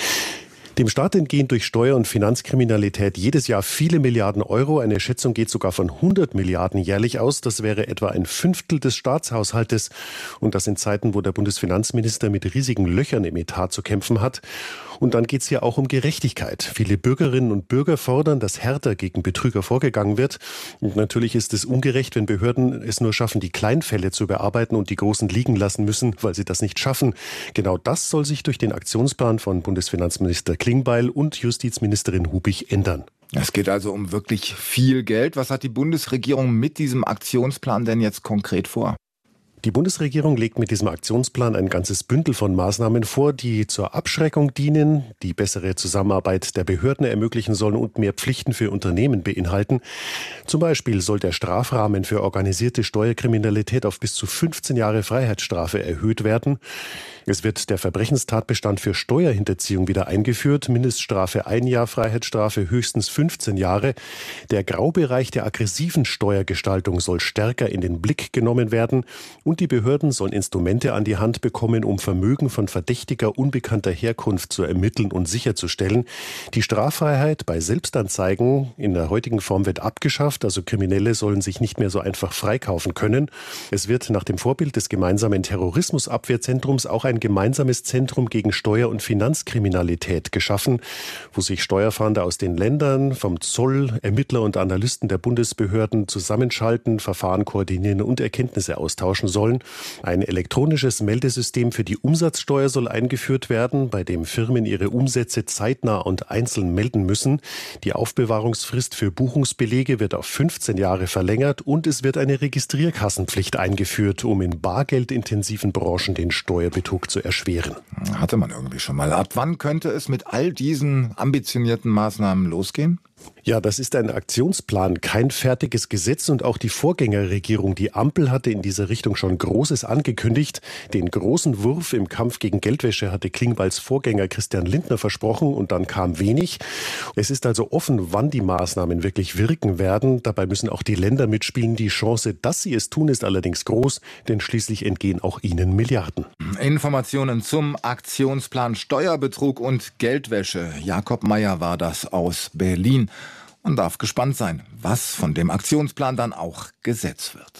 Dem Staat entgehen durch Steuer- und Finanzkriminalität jedes Jahr viele Milliarden Euro. Eine Schätzung geht sogar von 100 Milliarden jährlich aus. Das wäre etwa ein Fünftel des Staatshaushaltes. Und das in Zeiten, wo der Bundesfinanzminister mit riesigen Löchern im Etat zu kämpfen hat. Und dann geht es hier auch um Gerechtigkeit. Viele Bürgerinnen und Bürger fordern, dass härter gegen Betrüger vorgegangen wird. Und natürlich ist es ungerecht, wenn Behörden es nur schaffen, die Kleinfälle zu bearbeiten und die großen liegen lassen müssen, weil sie das nicht schaffen. Genau das soll sich durch den Aktionsplan von Bundesfinanzminister Klingbeil und Justizministerin Hubig ändern. Es geht also um wirklich viel Geld. Was hat die Bundesregierung mit diesem Aktionsplan denn jetzt konkret vor? Die Bundesregierung legt mit diesem Aktionsplan ein ganzes Bündel von Maßnahmen vor, die zur Abschreckung dienen, die bessere Zusammenarbeit der Behörden ermöglichen sollen und mehr Pflichten für Unternehmen beinhalten. Zum Beispiel soll der Strafrahmen für organisierte Steuerkriminalität auf bis zu 15 Jahre Freiheitsstrafe erhöht werden. Es wird der Verbrechenstatbestand für Steuerhinterziehung wieder eingeführt. Mindeststrafe 1 Jahr, Freiheitsstrafe höchstens 15 Jahre. Der Graubereich der aggressiven Steuergestaltung soll stärker in den Blick genommen werden. Und die Behörden sollen Instrumente an die Hand bekommen, um Vermögen von verdächtiger, unbekannter Herkunft zu ermitteln und sicherzustellen. Die Straffreiheit bei Selbstanzeigen in der heutigen Form wird abgeschafft. Also Kriminelle sollen sich nicht mehr so einfach freikaufen können. Es wird nach dem Vorbild des gemeinsamen Terrorismusabwehrzentrums auch ein gemeinsames Zentrum gegen Steuer- und Finanzkriminalität geschaffen, wo sich Steuerfahnder aus den Ländern, vom Zoll, Ermittler und Analysten der Bundesbehörden zusammenschalten, Verfahren koordinieren und Erkenntnisse austauschen sollen. Ein elektronisches Meldesystem für die Umsatzsteuer soll eingeführt werden, bei dem Firmen ihre Umsätze zeitnah und einzeln melden müssen. Die Aufbewahrungsfrist für Buchungsbelege wird auf 15 Jahre verlängert und es wird eine Registrierkassenpflicht eingeführt, um in bargeldintensiven Branchen den Steuerbetrug zu erschweren. Hatte man irgendwie schon mal. Ab wann könnte es mit all diesen ambitionierten Maßnahmen losgehen? Ja, das ist ein Aktionsplan, kein fertiges Gesetz und auch die Vorgängerregierung, die Ampel, hatte in dieser Richtung schon Großes angekündigt. Den großen Wurf im Kampf gegen Geldwäsche hatte Klingbeils Vorgänger Christian Lindner versprochen und dann kam wenig. Es ist also offen, wann die Maßnahmen wirklich wirken werden. Dabei müssen auch die Länder mitspielen. Die Chance, dass sie es tun, ist allerdings groß, denn schließlich entgehen auch ihnen Milliarden. Informationen zum Aktionsplan Steuerbetrug und Geldwäsche. Jakob Mayer war das aus Berlin. Man darf gespannt sein, was von dem Aktionsplan dann auch Gesetz wird.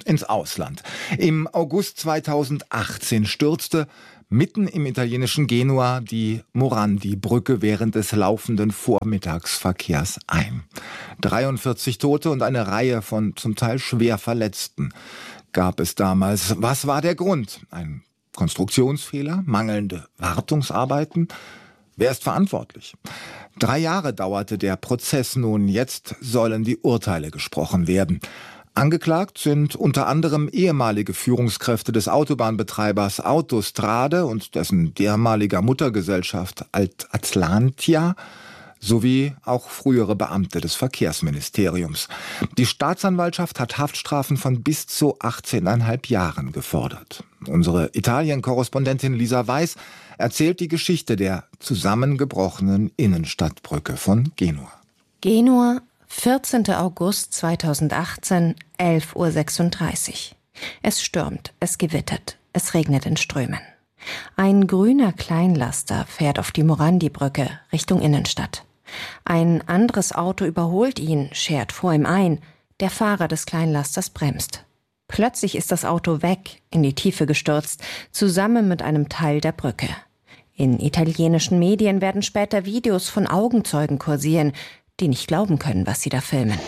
ins Ausland. Im August 2018 stürzte mitten im italienischen Genua die Morandi-Brücke während des laufenden Vormittagsverkehrs ein. 43 Tote und eine Reihe von zum Teil schwer Verletzten gab es damals. Was war der Grund? Ein Konstruktionsfehler? Mangelnde Wartungsarbeiten? Wer ist verantwortlich? 3 Jahre dauerte der Prozess nun. Jetzt sollen die Urteile gesprochen werden. Angeklagt sind unter anderem ehemalige Führungskräfte des Autobahnbetreibers Autostrade und dessen dermaliger Muttergesellschaft Atlantia sowie auch frühere Beamte des Verkehrsministeriums. Die Staatsanwaltschaft hat Haftstrafen von bis zu 18,5 Jahren gefordert. Unsere Italien-Korrespondentin Lisa Weiß erzählt die Geschichte der zusammengebrochenen Innenstadtbrücke von Genua. Genua, 14. August 2018, 11:36 Uhr. Es stürmt, es gewittert, es regnet in Strömen. Ein grüner Kleinlaster fährt auf die Morandi-Brücke Richtung Innenstadt. Ein anderes Auto überholt ihn, schert vor ihm ein. Der Fahrer des Kleinlasters bremst. Plötzlich ist das Auto weg, in die Tiefe gestürzt, zusammen mit einem Teil der Brücke. In italienischen Medien werden später Videos von Augenzeugen kursieren, die nicht glauben können, was sie da filmen.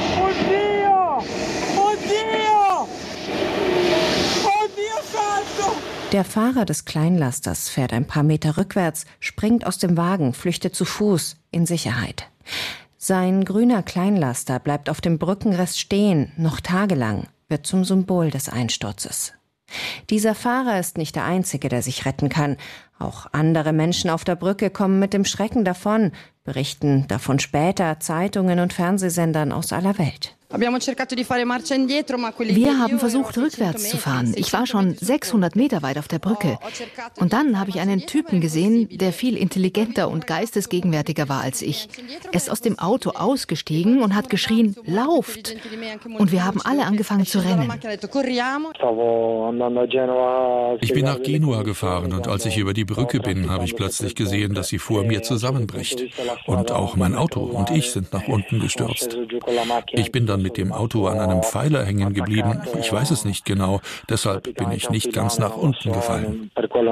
Der Fahrer des Kleinlasters fährt ein paar Meter rückwärts, springt aus dem Wagen, flüchtet zu Fuß in Sicherheit. Sein grüner Kleinlaster bleibt auf dem Brückenrest stehen, noch tagelang, wird zum Symbol des Einsturzes. Dieser Fahrer ist nicht der Einzige, der sich retten kann. Auch andere Menschen auf der Brücke kommen mit dem Schrecken davon, berichten davon später Zeitungen und Fernsehsendern aus aller Welt. Wir haben versucht, rückwärts zu fahren. Ich war schon 600 Meter weit auf der Brücke. Und dann habe ich einen Typen gesehen, der viel intelligenter und geistesgegenwärtiger war als ich. Er ist aus dem Auto ausgestiegen und hat geschrien, lauft! Und wir haben alle angefangen zu rennen. Ich bin nach Genua gefahren und als ich über die Brücke bin, habe ich plötzlich gesehen, dass sie vor mir zusammenbricht. Und auch mein Auto und ich sind nach unten gestürzt. Ich bin dann mit dem Auto an einem Pfeiler hängen geblieben. Ich weiß es nicht genau, deshalb bin ich nicht ganz nach unten gefallen.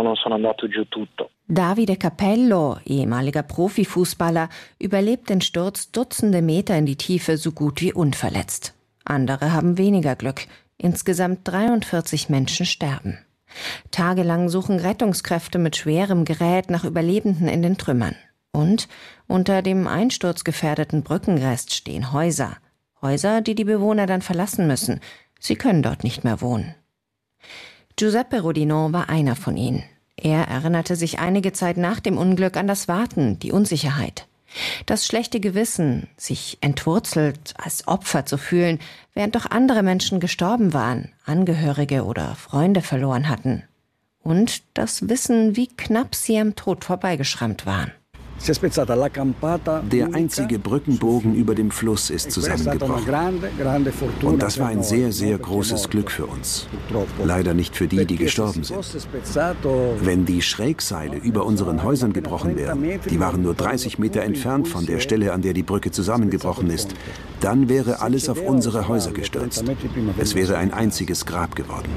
Davide Capello, ehemaliger Profifußballer, überlebt den Sturz Dutzende Meter in die Tiefe so gut wie unverletzt. Andere haben weniger Glück. Insgesamt 43 Menschen sterben. Tagelang suchen Rettungskräfte mit schwerem Gerät nach Überlebenden in den Trümmern. Und unter dem einsturzgefährdeten Brückenrest stehen Häuser. Häuser, die die Bewohner dann verlassen müssen. Sie können dort nicht mehr wohnen. Giuseppe Rodinò war einer von ihnen. Er erinnerte sich einige Zeit nach dem Unglück an das Warten, die Unsicherheit. Das schlechte Gewissen, sich entwurzelt als Opfer zu fühlen, während doch andere Menschen gestorben waren, Angehörige oder Freunde verloren hatten. Und das Wissen, wie knapp sie am Tod vorbeigeschrammt waren. Der einzige Brückenbogen über dem Fluss ist zusammengebrochen. Und das war ein sehr, sehr großes Glück für uns. Leider nicht für die, die gestorben sind. Wenn die Schrägseile über unseren Häusern gebrochen wären, die waren nur 30 Meter entfernt von der Stelle, an der die Brücke zusammengebrochen ist, dann wäre alles auf unsere Häuser gestürzt. Es wäre ein einziges Grab geworden.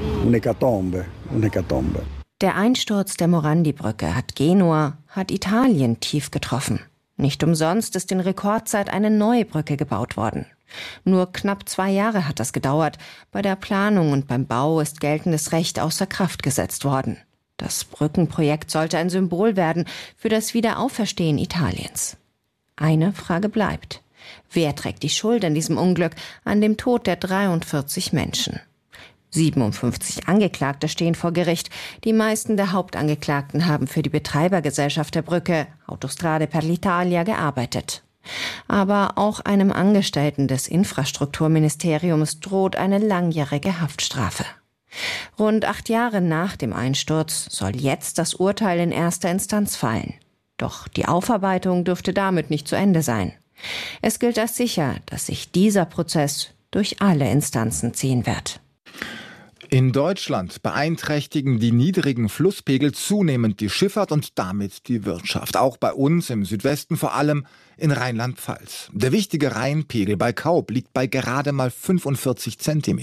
Der Einsturz der Morandi-Brücke hat Genua, hat Italien tief getroffen. Nicht umsonst ist in Rekordzeit eine neue Brücke gebaut worden. Nur knapp 2 Jahre hat das gedauert. Bei der Planung und beim Bau ist geltendes Recht außer Kraft gesetzt worden. Das Brückenprojekt sollte ein Symbol werden für das Wiederauferstehen Italiens. Eine Frage bleibt. Wer trägt die Schuld an diesem Unglück, an dem Tod der 43 Menschen? 57 Angeklagte stehen vor Gericht. Die meisten der Hauptangeklagten haben für die Betreibergesellschaft der Brücke, Autostrade per l'Italia, gearbeitet. Aber auch einem Angestellten des Infrastrukturministeriums droht eine langjährige Haftstrafe. Rund 8 Jahre nach dem Einsturz soll jetzt das Urteil in erster Instanz fallen. Doch die Aufarbeitung dürfte damit nicht zu Ende sein. Es gilt als sicher, dass sich dieser Prozess durch alle Instanzen ziehen wird. In Deutschland beeinträchtigen die niedrigen Flusspegel zunehmend die Schifffahrt und damit die Wirtschaft. Auch bei uns im Südwesten, vor allem in Rheinland-Pfalz. Der wichtige Rheinpegel bei Kaub liegt bei gerade mal 45 Zentimetern.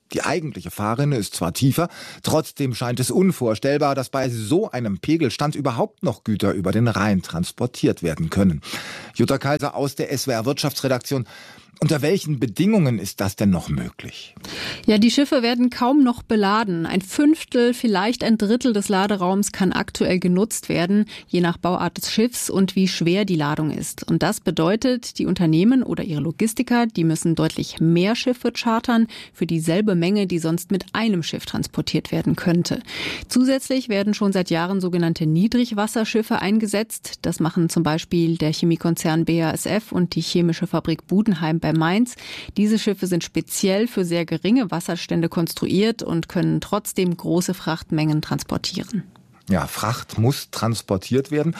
Die eigentliche Fahrrinne ist zwar tiefer, trotzdem scheint es unvorstellbar, dass bei so einem Pegelstand überhaupt noch Güter über den Rhein transportiert werden können. Jutta Kaiser aus der SWR Wirtschaftsredaktion. Unter welchen Bedingungen ist das denn noch möglich? Ja, die Schiffe werden kaum noch beladen. 1/5, vielleicht 1/3 des Laderaums kann aktuell genutzt werden, je nach Bauart des Schiffs und wie schwer die Ladung ist. Und das bedeutet, die Unternehmen oder ihre Logistiker, die müssen deutlich mehr Schiffe chartern für dieselbe Menge, die sonst mit einem Schiff transportiert werden könnte. Zusätzlich werden schon seit Jahren sogenannte Niedrigwasserschiffe eingesetzt. Das machen zum Beispiel der Chemiekonzern BASF und die chemische Fabrik Budenheim bei Mainz. Diese Schiffe sind speziell für sehr geringe Wasserstände konstruiert und können trotzdem große Frachtmengen transportieren. Ja, Fracht muss transportiert werden.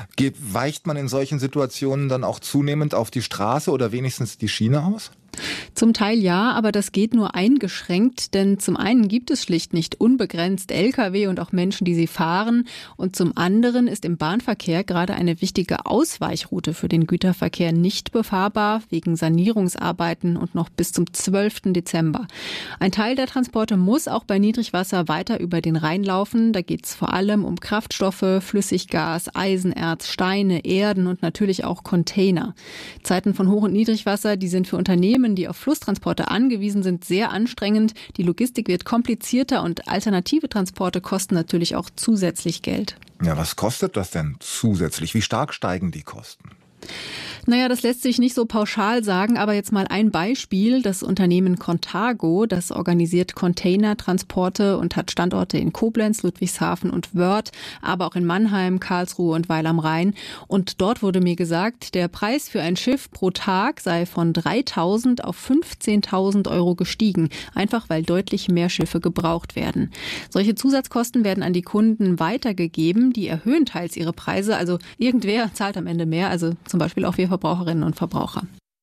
Weicht man in solchen Situationen dann auch zunehmend auf die Straße oder wenigstens die Schiene aus? Zum Teil ja, aber das geht nur eingeschränkt, denn zum einen gibt es schlicht nicht unbegrenzt Lkw und auch Menschen, die sie fahren, und zum anderen ist im Bahnverkehr gerade eine wichtige Ausweichroute für den Güterverkehr nicht befahrbar, wegen Sanierungsarbeiten und noch bis zum 12. Dezember. Ein Teil der Transporte muss auch bei Niedrigwasser weiter über den Rhein laufen. Da geht es vor allem um Kraftstoffe, Flüssiggas, Eisenerz, Steine, Erden und natürlich auch Container. Zeiten von Hoch- und Niedrigwasser, die sind für Unternehmen, die auf Flusstransporte angewiesen sind, sehr anstrengend. Die Logistik wird komplizierter und alternative Transporte kosten natürlich auch zusätzlich Geld. Ja, was kostet das denn zusätzlich? Wie stark steigen die Kosten? Naja, das lässt sich nicht so pauschal sagen, aber jetzt mal ein Beispiel. Das Unternehmen Contago, das organisiert Containertransporte und hat Standorte in Koblenz, Ludwigshafen und Wörth, aber auch in Mannheim, Karlsruhe und Weil am Rhein. Und dort wurde mir gesagt, der Preis für ein Schiff pro Tag sei von 3.000 auf 15.000 Euro gestiegen, einfach weil deutlich mehr Schiffe gebraucht werden. Solche Zusatzkosten werden an die Kunden weitergegeben, die erhöhen teils ihre Preise, also irgendwer zahlt am Ende mehr, also zum Beispiel auch wir Verbraucherinnen und Verbraucher.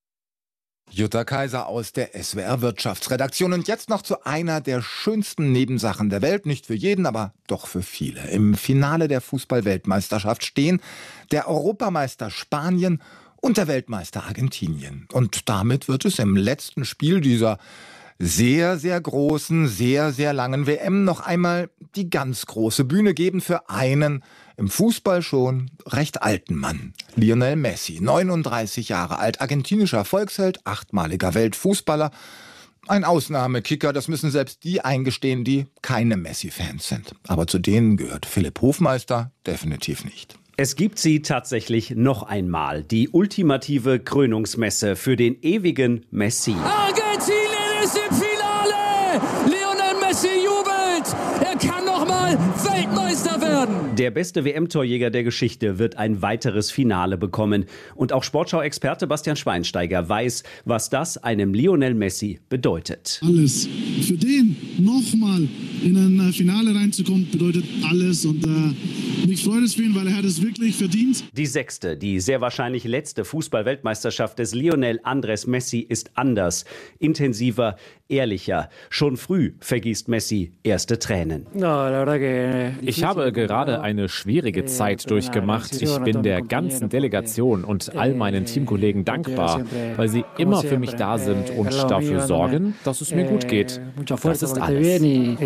Jutta Kaiser aus der SWR Wirtschaftsredaktion. Und jetzt noch zu einer der schönsten Nebensachen der Welt. Nicht für jeden, aber doch für viele. Im Finale der Fußball-Weltmeisterschaft stehen der Europameister Spanien und der Weltmeister Argentinien. Und damit wird es im letzten Spiel dieser sehr, sehr großen, sehr, sehr langen WM noch einmal die ganz große Bühne geben für einen im Fußball schon recht alten Mann. Lionel Messi, 39 Jahre alt, argentinischer Volksheld, 8-maliger Weltfußballer. Ein Ausnahmekicker, das müssen selbst die eingestehen, die keine Messi-Fans sind. Aber zu denen gehört Philipp Hofmeister definitiv nicht. Es gibt sie tatsächlich noch einmal, die ultimative Krönungsmesse für den ewigen Messi. Argentinien ist im Finale! Lionel Messi jubelt! Er kann noch mal Weltmeister werden! Der beste WM-Torjäger der Geschichte wird ein weiteres Finale bekommen. Und auch Sportschau-Experte Bastian Schweinsteiger weiß, was das einem Lionel Messi bedeutet. Alles. Für den nochmal in ein Finale reinzukommen, bedeutet alles. Und mich freut es für ihn, weil er hat es wirklich verdient. Die 6., die sehr wahrscheinlich letzte Fußball-Weltmeisterschaft des Lionel Andrés Messi ist anders, intensiver, ehrlicher. Schon früh vergießt Messi erste Tränen. Ich habe gerade eine schwierige Zeit durchgemacht. Ich bin der ganzen Delegation und all meinen Teamkollegen dankbar, weil sie immer für mich da sind und dafür sorgen, dass es mir gut geht. Das ist alles.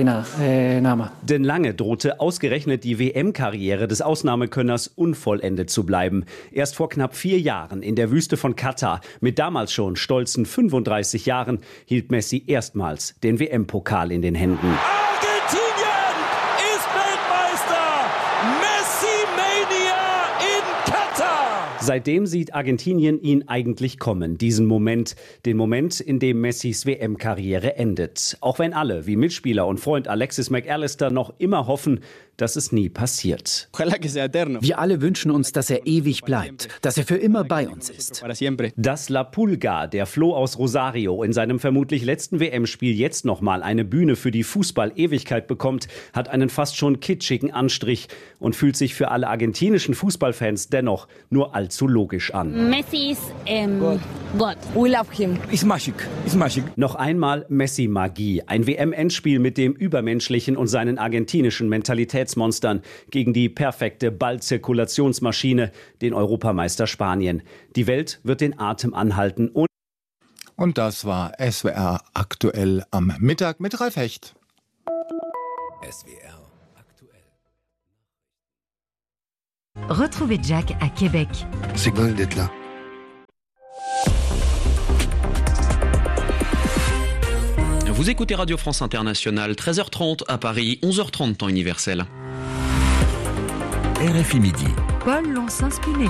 Denn lange drohte ausgerechnet die WM-Karriere des Ausnahmekönners unvollendet zu bleiben. Erst vor knapp 4 Jahren in der Wüste von Katar, mit damals schon stolzen 35 Jahren, hielt Messi erstmals den WM-Pokal in den Händen. Argentinien ist Weltmeister! Messi-Mania in Katar! Seitdem sieht Argentinien ihn eigentlich kommen, diesen Moment, den Moment, in dem Messis WM-Karriere endet. Auch wenn alle, wie Mitspieler und Freund Alexis McAllister, noch immer hoffen, dass es nie passiert. Wir alle wünschen uns, dass er ewig bleibt, dass er für immer bei uns ist. Dass La Pulga, der Floh aus Rosario, in seinem vermutlich letzten WM-Spiel jetzt nochmal eine Bühne für die Fußball-Ewigkeit bekommt, hat einen fast schon kitschigen Anstrich und fühlt sich für alle argentinischen Fußballfans dennoch nur allzu logisch an. Messi ist Gott. We love him. It's magic. It's magic. Noch einmal Messi-Magie. Ein WM-Endspiel mit dem Übermenschlichen und seinen argentinischen Mentalitätsmonstern gegen die perfekte Ballzirkulationsmaschine, den Europameister Spanien. Die Welt wird den Atem anhalten und Und das war SWR aktuell am Mittag mit Ralf Hecht. SWR aktuell. Retrouvez Jack à Québec. C'est bon d'être là. Vous écoutez Radio France Internationale, 13h30 à Paris, 11h30 temps universel. RFI Midi. Paul Lonsens-Pinelli.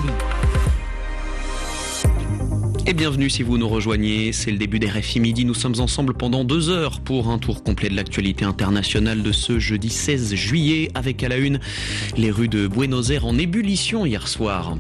Et bienvenue si vous nous rejoignez, c'est le début d'RFI Midi. Nous sommes ensemble pendant 2 heures pour un tour complet de l'actualité internationale de ce jeudi 16 juillet, avec à la une les rues de Buenos Aires en ébullition hier soir.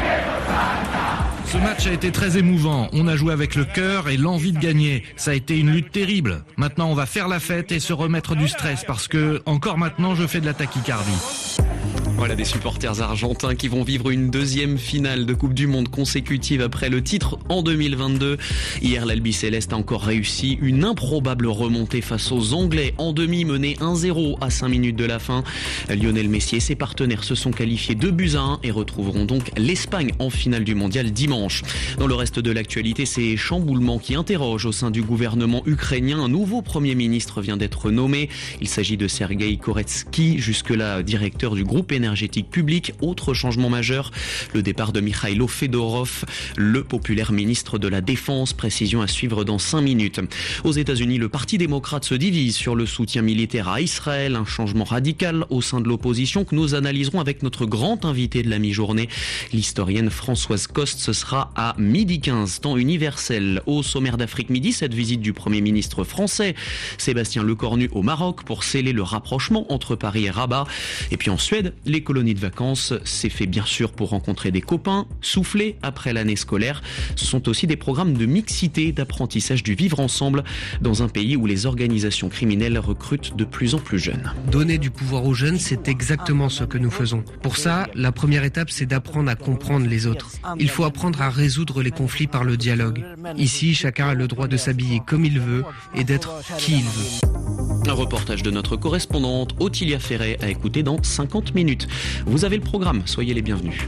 Ce match a été très émouvant. On a joué avec le cœur et l'envie de gagner. Ça a été une lutte terrible. Maintenant, on va faire la fête et se remettre du stress parce que, encore maintenant, je fais de la tachycardie. Voilà des supporters argentins qui vont vivre une deuxième finale de Coupe du Monde consécutive après le titre en 2022. Hier, l'Albiceleste a encore réussi une improbable remontée face aux Anglais en demi, menés 1-0 à 5 minutes de la fin. Lionel Messi et ses partenaires se sont qualifiés 2-1 et retrouveront donc l'Espagne en finale du mondial dimanche. Dans le reste de l'actualité, ces chamboulements qui interrogent au sein du gouvernement ukrainien. Un nouveau Premier ministre vient d'être nommé. Il s'agit de Sergueï Koretsky, jusque-là directeur du groupe énergétique public. Autre changement majeur, le départ de Mikhailo Fedorov, le populaire ministre de la Défense. Précision à suivre dans 5 minutes. Aux États-Unis, le Parti démocrate se divise sur le soutien militaire à Israël. Un changement radical au sein de l'opposition que nous analyserons avec notre grand invité de la mi-journée, l'historienne Françoise Coste. Ce sera à 12h15, temps universel. Au sommaire d'Afrique Midi, cette visite du Premier ministre français Sébastien Lecornu au Maroc pour sceller le rapprochement entre Paris et Rabat. Et puis en Suède, les colonies de vacances, c'est fait bien sûr pour rencontrer des copains, souffler après l'année scolaire. Ce sont aussi des programmes de mixité, d'apprentissage du vivre ensemble dans un pays où les organisations criminelles recrutent de plus en plus jeunes. Donner du pouvoir aux jeunes, c'est exactement ce que nous faisons. Pour ça, la première étape, c'est d'apprendre à comprendre les autres. Il faut apprendre à résoudre les conflits par le dialogue. Ici, chacun a le droit de s'habiller comme il veut et d'être qui il veut. Un reportage de notre correspondante Ottilia Ferret à écouter dans 50 minutes. Vous avez le programme, soyez les bienvenus.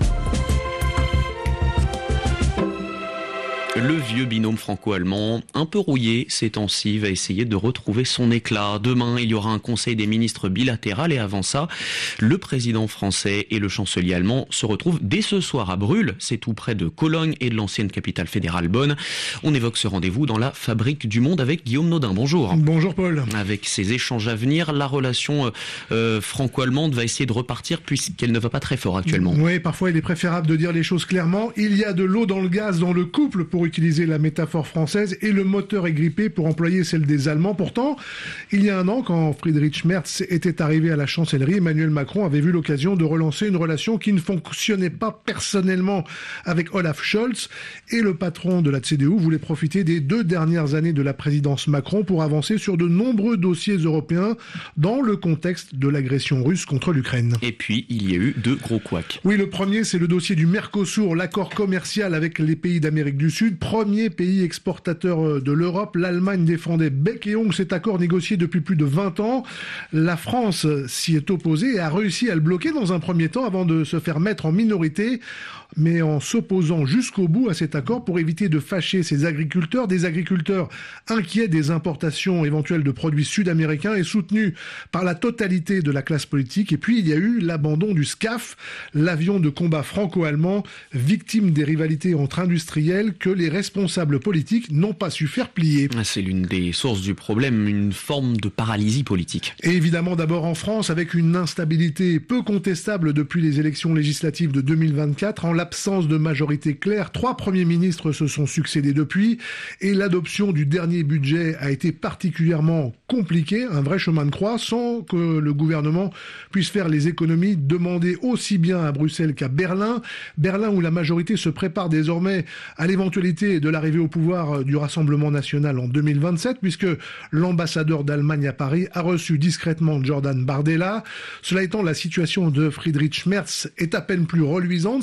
Le vieux binôme franco-allemand, un peu rouillé ces temps-ci, va essayer de retrouver son éclat. Demain, il y aura un conseil des ministres bilatéral et avant ça, le président français et le chancelier allemand se retrouvent dès ce soir à Brühl. C'est tout près de Cologne et de l'ancienne capitale fédérale Bonn. On évoque ce rendez-vous dans la Fabrique du Monde avec Guillaume Nodin. Bonjour. Bonjour Paul. Avec ces échanges à venir, la relation franco-allemande va essayer de repartir puisqu'elle ne va pas très fort actuellement. Oui, parfois il est préférable de dire les choses clairement. Il y a de l'eau dans le gaz dans le couple pour utiliser la métaphore française et le moteur est grippé pour employer celle des Allemands. Pourtant, il y a un an, quand Friedrich Merz était arrivé à la chancellerie, Emmanuel Macron avait vu l'occasion de relancer une relation qui ne fonctionnait pas personnellement avec Olaf Scholz et le patron de la CDU voulait profiter des 2 dernières années de la présidence Macron pour avancer sur de nombreux dossiers européens dans le contexte de l'agression russe contre l'Ukraine. Et puis, il y a eu 2 gros couacs. Oui, le premier, c'est le dossier du Mercosur, l'accord commercial avec les pays d'Amérique du Sud. Premier pays exportateur de l'Europe, l'Allemagne défendait bec et ongle cet accord négocié depuis plus de 20 ans. La France s'y est opposée et a réussi à le bloquer dans un premier temps avant de se faire mettre en minorité, mais en s'opposant jusqu'au bout à cet accord pour éviter de fâcher ses agriculteurs, des agriculteurs inquiets des importations éventuelles de produits sud-américains et soutenus par la totalité de la classe politique. Et puis il y a eu l'abandon du SCAF, l'avion de combat franco-allemand, victime des rivalités entre industriels que les responsables politiques n'ont pas su faire plier. C'est l'une des sources du problème, une forme de paralysie politique. Et évidemment d'abord en France, avec une instabilité peu contestable depuis les élections législatives de 2024, en l'absence de majorité claire, 3 premiers ministres se sont succédés depuis et l'adoption du dernier budget a été particulièrement compliquée, un vrai chemin de croix, sans que le gouvernement puisse faire les économies demandées aussi bien à Bruxelles qu'à Berlin. Berlin où la majorité se prépare désormais à l'éventualité de l'arrivée au pouvoir du Rassemblement national en 2027, puisque l'ambassadeur d'Allemagne à Paris a reçu discrètement Jordan Bardella. Cela étant, la situation de Friedrich Merz est à peine plus reluisante. Sa majorité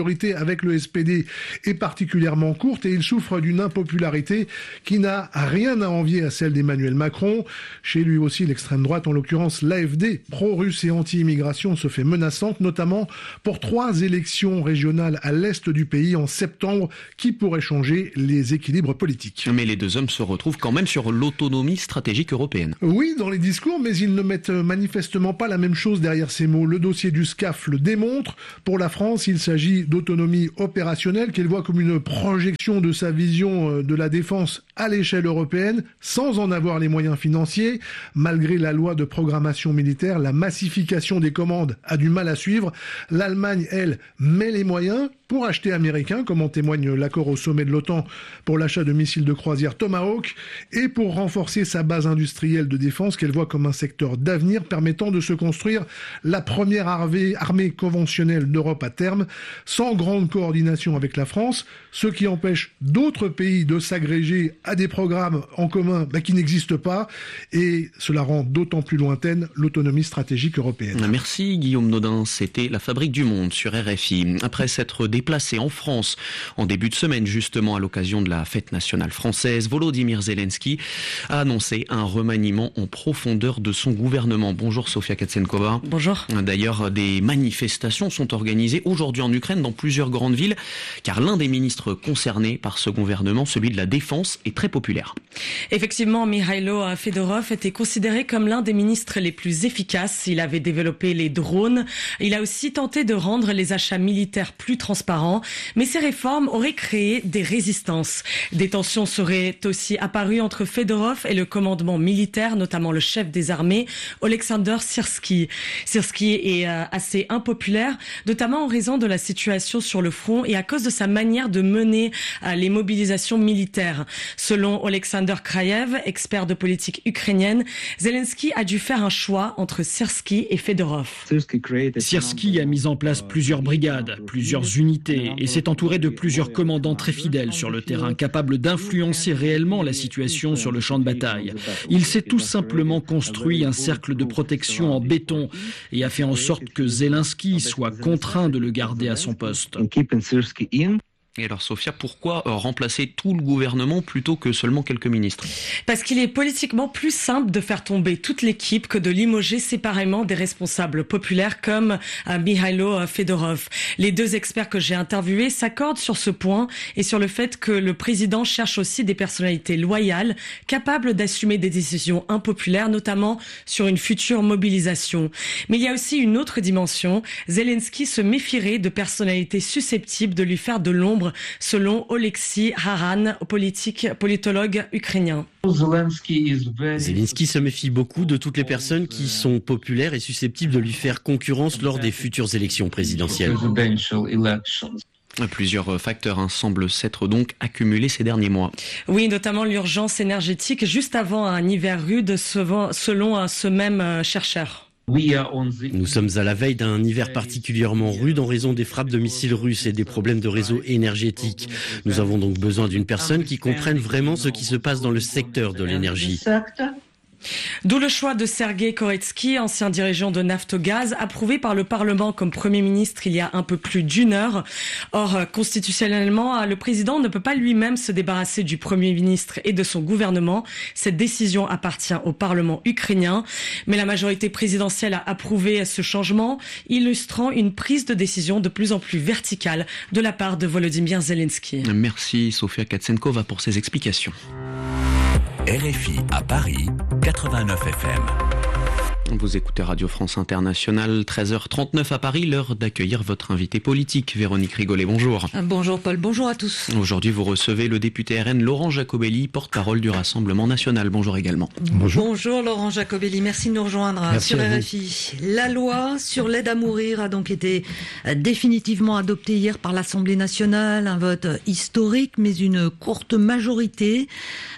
majorité avec le SPD est particulièrement courte et il souffre d'une impopularité qui n'a rien à envier à celle d'Emmanuel Macron. Chez lui aussi, l'extrême droite, en l'occurrence l'AfD, pro-russe et anti-immigration, se fait menaçante, notamment pour 3 élections régionales à l'est du pays en septembre qui pourraient changer les équilibres politiques. Mais les deux hommes se retrouvent quand même sur l'autonomie stratégique européenne. Oui, dans les discours, mais ils ne mettent manifestement pas la même chose derrière ces mots. Le dossier du SCAF le démontre. Pour la France, il s'agit d'autonomie opérationnelle qu'elle voit comme une projection de sa vision de la défense à l'échelle européenne, sans en avoir les moyens financiers. Malgré la loi de programmation militaire, la massification des commandes a du mal à suivre. L'Allemagne, elle, met les moyens pour acheter américain, comme en témoigne l'accord au sommet de l'OTAN pour l'achat de missiles de croisière Tomahawk, et pour renforcer sa base industrielle de défense qu'elle voit comme un secteur d'avenir permettant de se construire la première armée conventionnelle d'Europe à terme, sans grande coordination avec la France, ce qui empêche d'autres pays de s'agréger à des programmes en commun qui n'existent pas, et cela rend d'autant plus lointaine l'autonomie stratégique européenne. Merci Guillaume Nodin, c'était La Fabrique du Monde sur RFI. Après s'être déplacé en France en début de semaine justement à l'occasion de la fête nationale française, Volodymyr Zelensky a annoncé un remaniement en profondeur de son gouvernement. Bonjour Sofia Katsenkova. Bonjour. D'ailleurs, des manifestations sont organisées aujourd'hui en Ukraine dans plusieurs grandes villes, car l'un des ministres concernés par ce gouvernement, celui de la Défense, est très populaire. Effectivement, Mikhailo Fedorov était considéré comme l'un des ministres les plus efficaces. Il avait développé les drones. Il a aussi tenté de rendre les achats militaires plus transparents. Mais ces réformes auraient créé des résistances. Des tensions seraient aussi apparues entre Fedorov et le commandement militaire, notamment le chef des armées, Oleksandr Syrsky. Syrsky est assez impopulaire, notamment en raison de la situation sur le front et à cause de sa manière de mener les mobilisations militaires. Selon Oleksandr Krayev, expert de politique ukrainienne, Zelensky a dû faire un choix entre Syrsky et Fedorov. Syrsky a mis en place plusieurs brigades, plusieurs unités et s'est entouré de plusieurs commandants très fidèles sur le terrain, capables d'influencer réellement la situation sur le champ de bataille. Il s'est tout simplement construit un cercle de protection en béton et a fait en sorte que Zelensky soit contraint de le garder à son poste. Et alors Sofia, pourquoi remplacer tout le gouvernement plutôt que seulement quelques ministres ? Parce qu'il est politiquement plus simple de faire tomber toute l'équipe que de limoger séparément des responsables populaires comme Mikhailo Fedorov. Les deux experts que j'ai interviewés s'accordent sur ce point et sur le fait que le président cherche aussi des personnalités loyales, capables d'assumer des décisions impopulaires, notamment sur une future mobilisation. Mais il y a aussi une autre dimension. Zelensky se méfierait de personnalités susceptibles de lui faire de l'ombre, selon Oleksiy Haran, politologue ukrainien. Zelensky se méfie beaucoup de toutes les personnes qui sont populaires et susceptibles de lui faire concurrence lors des futures élections présidentielles. Plusieurs facteurs semblent s'être donc accumulés ces derniers mois. Oui, notamment l'urgence énergétique juste avant un hiver rude, selon ce même chercheur. Nous sommes à la veille d'un hiver particulièrement rude en raison des frappes de missiles russes et des problèmes de réseau énergétique. Nous avons donc besoin d'une personne qui comprenne vraiment ce qui se passe dans le secteur de l'énergie. D'où le choix de Sergei Koretsky, ancien dirigeant de Naftogaz, approuvé par le Parlement comme Premier ministre il y a un peu plus d'une heure. Or, constitutionnellement, le président ne peut pas lui-même se débarrasser du Premier ministre et de son gouvernement. Cette décision appartient au Parlement ukrainien. Mais la majorité présidentielle a approuvé ce changement, illustrant une prise de décision de plus en plus verticale de la part de Volodymyr Zelensky. Merci Sofia Katsenkova pour ces explications. RFI à Paris, 89 FM. Vous écoutez Radio France Internationale, 13h39 à Paris, l'heure d'accueillir votre invité politique, Véronique Rigolet. Bonjour. Bonjour Paul, bonjour à tous. Aujourd'hui, vous recevez le député RN Laurent Jacobelli, porte-parole du Rassemblement National. Bonjour également. Bonjour Laurent Jacobelli, merci de nous rejoindre sur RFI. La loi sur l'aide à mourir a donc été définitivement adoptée hier par l'Assemblée nationale. Un vote historique, mais une courte majorité.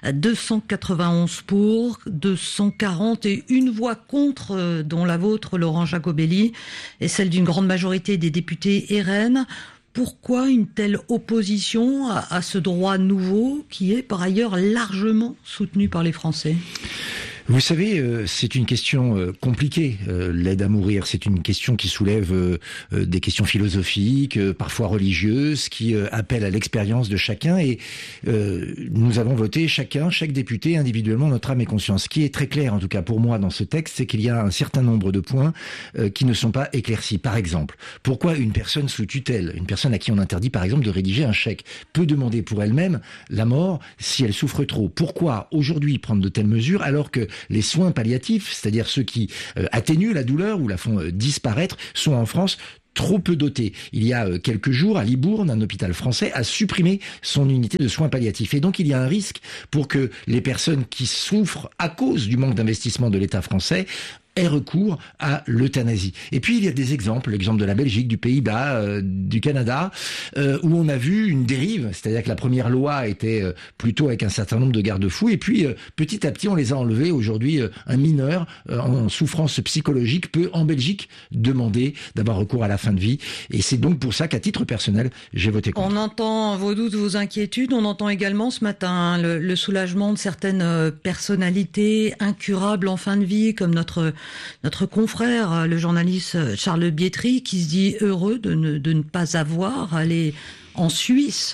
291 pour, 240 et une voix contre, dont la vôtre, Laurent Jacobelli, et celle d'une grande majorité des députés RN. Pourquoi une telle opposition à ce droit nouveau qui est par ailleurs largement soutenu par les Français ? Vous savez, c'est une question compliquée, l'aide à mourir. C'est une question qui soulève des questions philosophiques, parfois religieuses, qui appellent à l'expérience de chacun. Et nous avons voté chaque député individuellement, notre âme et conscience. Ce qui est très clair, en tout cas pour moi, dans ce texte, c'est qu'il y a un certain nombre de points qui ne sont pas éclaircis. Par exemple, pourquoi une personne sous tutelle, une personne à qui on interdit par exemple de rédiger un chèque, peut demander pour elle-même la mort si elle souffre trop? Pourquoi aujourd'hui prendre de telles mesures alors que les soins palliatifs, c'est-à-dire ceux qui atténuent la douleur ou la font disparaître, sont en France trop peu dotés? Il y a quelques jours, à Libourne, un hôpital français a supprimé son unité de soins palliatifs. Et donc, il y a un risque pour que les personnes qui souffrent à cause du manque d'investissement de l'État français aient recours à l'euthanasie. Et puis il y a des exemples, l'exemple de la Belgique, du Pays-Bas, du Canada, où on a vu une dérive, c'est-à-dire que la première loi était plutôt avec un certain nombre de garde-fous, et puis petit à petit on les a enlevés. Aujourd'hui, un mineur en souffrance psychologique peut, en Belgique, demander d'avoir recours à la fin de vie, et c'est donc pour ça qu'à titre personnel, j'ai voté contre. On entend vos doutes, vos inquiétudes, on entend également ce matin le soulagement de certaines personnalités incurables en fin de vie, comme notre confrère, le journaliste Charles Bietri, qui se dit heureux de ne pas avoir à aller en Suisse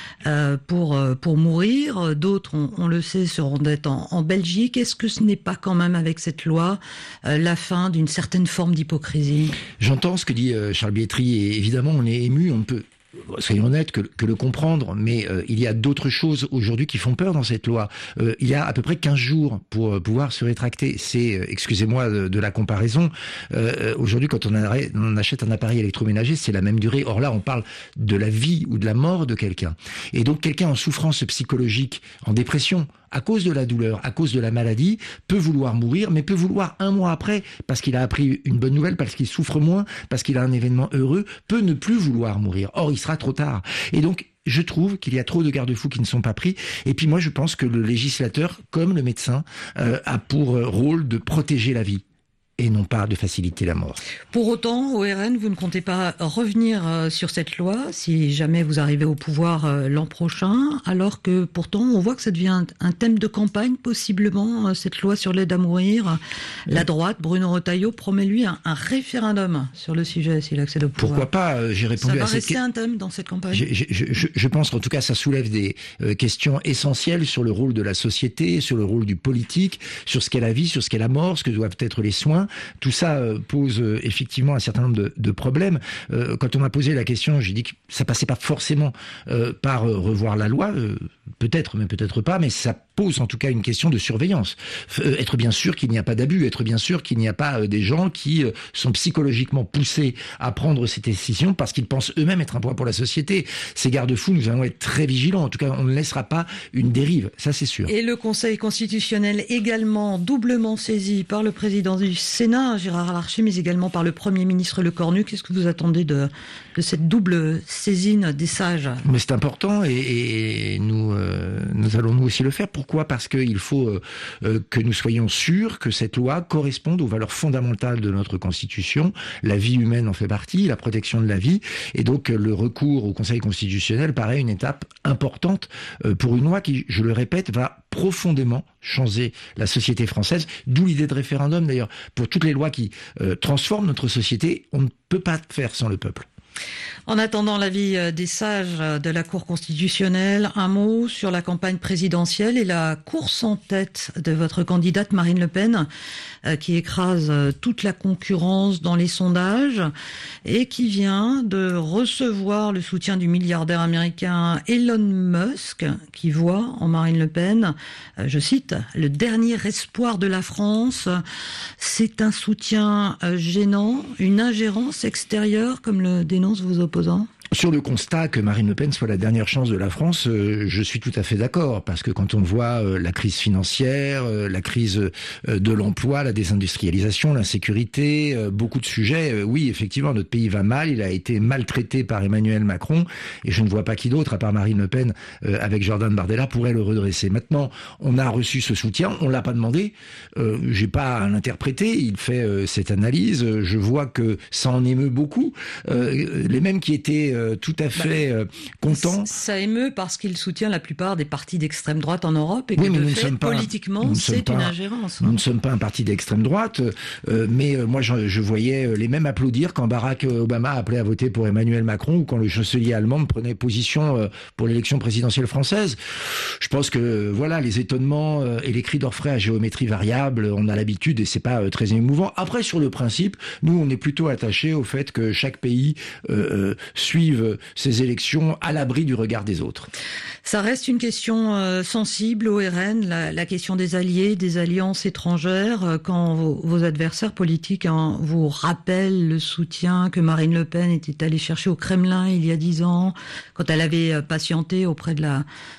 pour mourir. D'autres, on le sait, seront d'être en Belgique. Est-ce que ce n'est pas quand même avec cette loi la fin d'une certaine forme d'hypocrisie? J'entends ce que dit Charles Bietri, et évidemment on est ému, on ne peut, soyons honnêtes, que le comprendre, mais il y a d'autres choses aujourd'hui qui font peur dans cette loi. Il y a à peu près 15 jours pour pouvoir se rétracter. C'est, excusez-moi de la comparaison, aujourd'hui quand on achète un appareil électroménager, c'est la même durée. Or là, on parle de la vie ou de la mort de quelqu'un. Et donc quelqu'un en souffrance psychologique, en dépression, à cause de la douleur, à cause de la maladie, peut vouloir mourir, mais peut vouloir un mois après, parce qu'il a appris une bonne nouvelle, parce qu'il souffre moins, parce qu'il a un événement heureux, peut ne plus vouloir mourir. Or, il sera trop tard. Et donc, je trouve qu'il y a trop de garde-fous qui ne sont pas pris. Et puis moi, je pense que le législateur, comme le médecin, a pour rôle de protéger la vie et non pas de faciliter la mort. Pour autant, au RN, vous ne comptez pas revenir sur cette loi si jamais vous arrivez au pouvoir l'an prochain, alors que pourtant on voit que ça devient un thème de campagne, possiblement, cette loi sur l'aide à mourir. La droite, Bruno Retailleau, promet lui un référendum sur le sujet s'il accède au pouvoir. Pourquoi pas? J'ai répondu à cette question. Ça va rester un thème dans cette campagne. Je pense qu'en tout cas ça soulève des questions essentielles sur le rôle de la société, sur le rôle du politique, sur ce qu'est la vie, sur ce qu'est la mort, ce que doivent être les soins. Tout ça pose effectivement un certain nombre de problèmes. Quand on m'a posé la question, j'ai dit que ça passait pas forcément par revoir la loi, peut-être, mais peut-être pas, mais ça pose en tout cas une question de surveillance. Être bien sûr qu'il n'y a pas d'abus, être bien sûr qu'il n'y a pas des gens qui sont psychologiquement poussés à prendre ces décisions parce qu'ils pensent eux-mêmes être un poids pour la société. Ces garde-fous, nous allons être très vigilants. En tout cas, on ne laissera pas une dérive, ça c'est sûr. Et le Conseil constitutionnel également doublement saisi par le président du Sénat, Gérard Larcher, mais également par le Premier ministre Le Cornu. Qu'est-ce que vous attendez de cette double saisine des sages? Mais c'est important et nous allons nous aussi le faire. Pourquoi? Parce qu'il faut que nous soyons sûrs que cette loi corresponde aux valeurs fondamentales de notre Constitution. La vie humaine en fait partie, la protection de la vie. Et donc le recours au Conseil constitutionnel paraît une étape importante pour une loi qui, je le répète, va profondément changer la société française. D'où l'idée de référendum d'ailleurs. Pour toutes les lois qui transforment notre société, on ne peut pas faire sans le peuple. En attendant l'avis des sages de la Cour constitutionnelle, un mot sur la campagne présidentielle et la course en tête de votre candidate Marine Le Pen, qui écrase toute la concurrence dans les sondages et qui vient de recevoir le soutien du milliardaire américain Elon Musk, qui voit en Marine Le Pen, je cite, le dernier espoir de la France. C'est un soutien gênant, une ingérence extérieure, comme le dénoncent vos opposants? Sur le constat que Marine Le Pen soit la dernière chance de la France, je suis tout à fait d'accord, parce que quand on voit la crise financière, la crise de l'emploi, la désindustrialisation, l'insécurité, beaucoup de sujets, oui, effectivement, notre pays va mal, il a été maltraité par Emmanuel Macron, et je ne vois pas qui d'autre, à part Marine Le Pen, avec Jordan Bardella, pourrait le redresser. Maintenant, on a reçu ce soutien, on l'a pas demandé, j'ai pas à l'interpréter, il fait cette analyse, je vois que ça en émeut beaucoup, les mêmes qui étaient tout à fait content. Ça émeut parce qu'il soutient la plupart des partis d'extrême droite en Europe et que de fait, politiquement, c'est une ingérence. Nous ne sommes pas un parti d'extrême droite, mais moi je voyais les mêmes applaudir quand Barack Obama appelait à voter pour Emmanuel Macron ou quand le chancelier allemand prenait position pour l'élection présidentielle française. Je pense que voilà, les étonnements et les cris d'orfraie à géométrie variable, on a l'habitude et c'est pas très émouvant. Après, sur le principe, nous on est plutôt attachés au fait que chaque pays suive ses élections à l'abri du regard des autres. Ça reste une question sensible au RN, la question des alliés, des alliances étrangères. Quand vos adversaires politiques vous rappellent le soutien que Marine Le Pen était allée chercher au Kremlin il y a 10 ans, quand elle avait patienté auprès de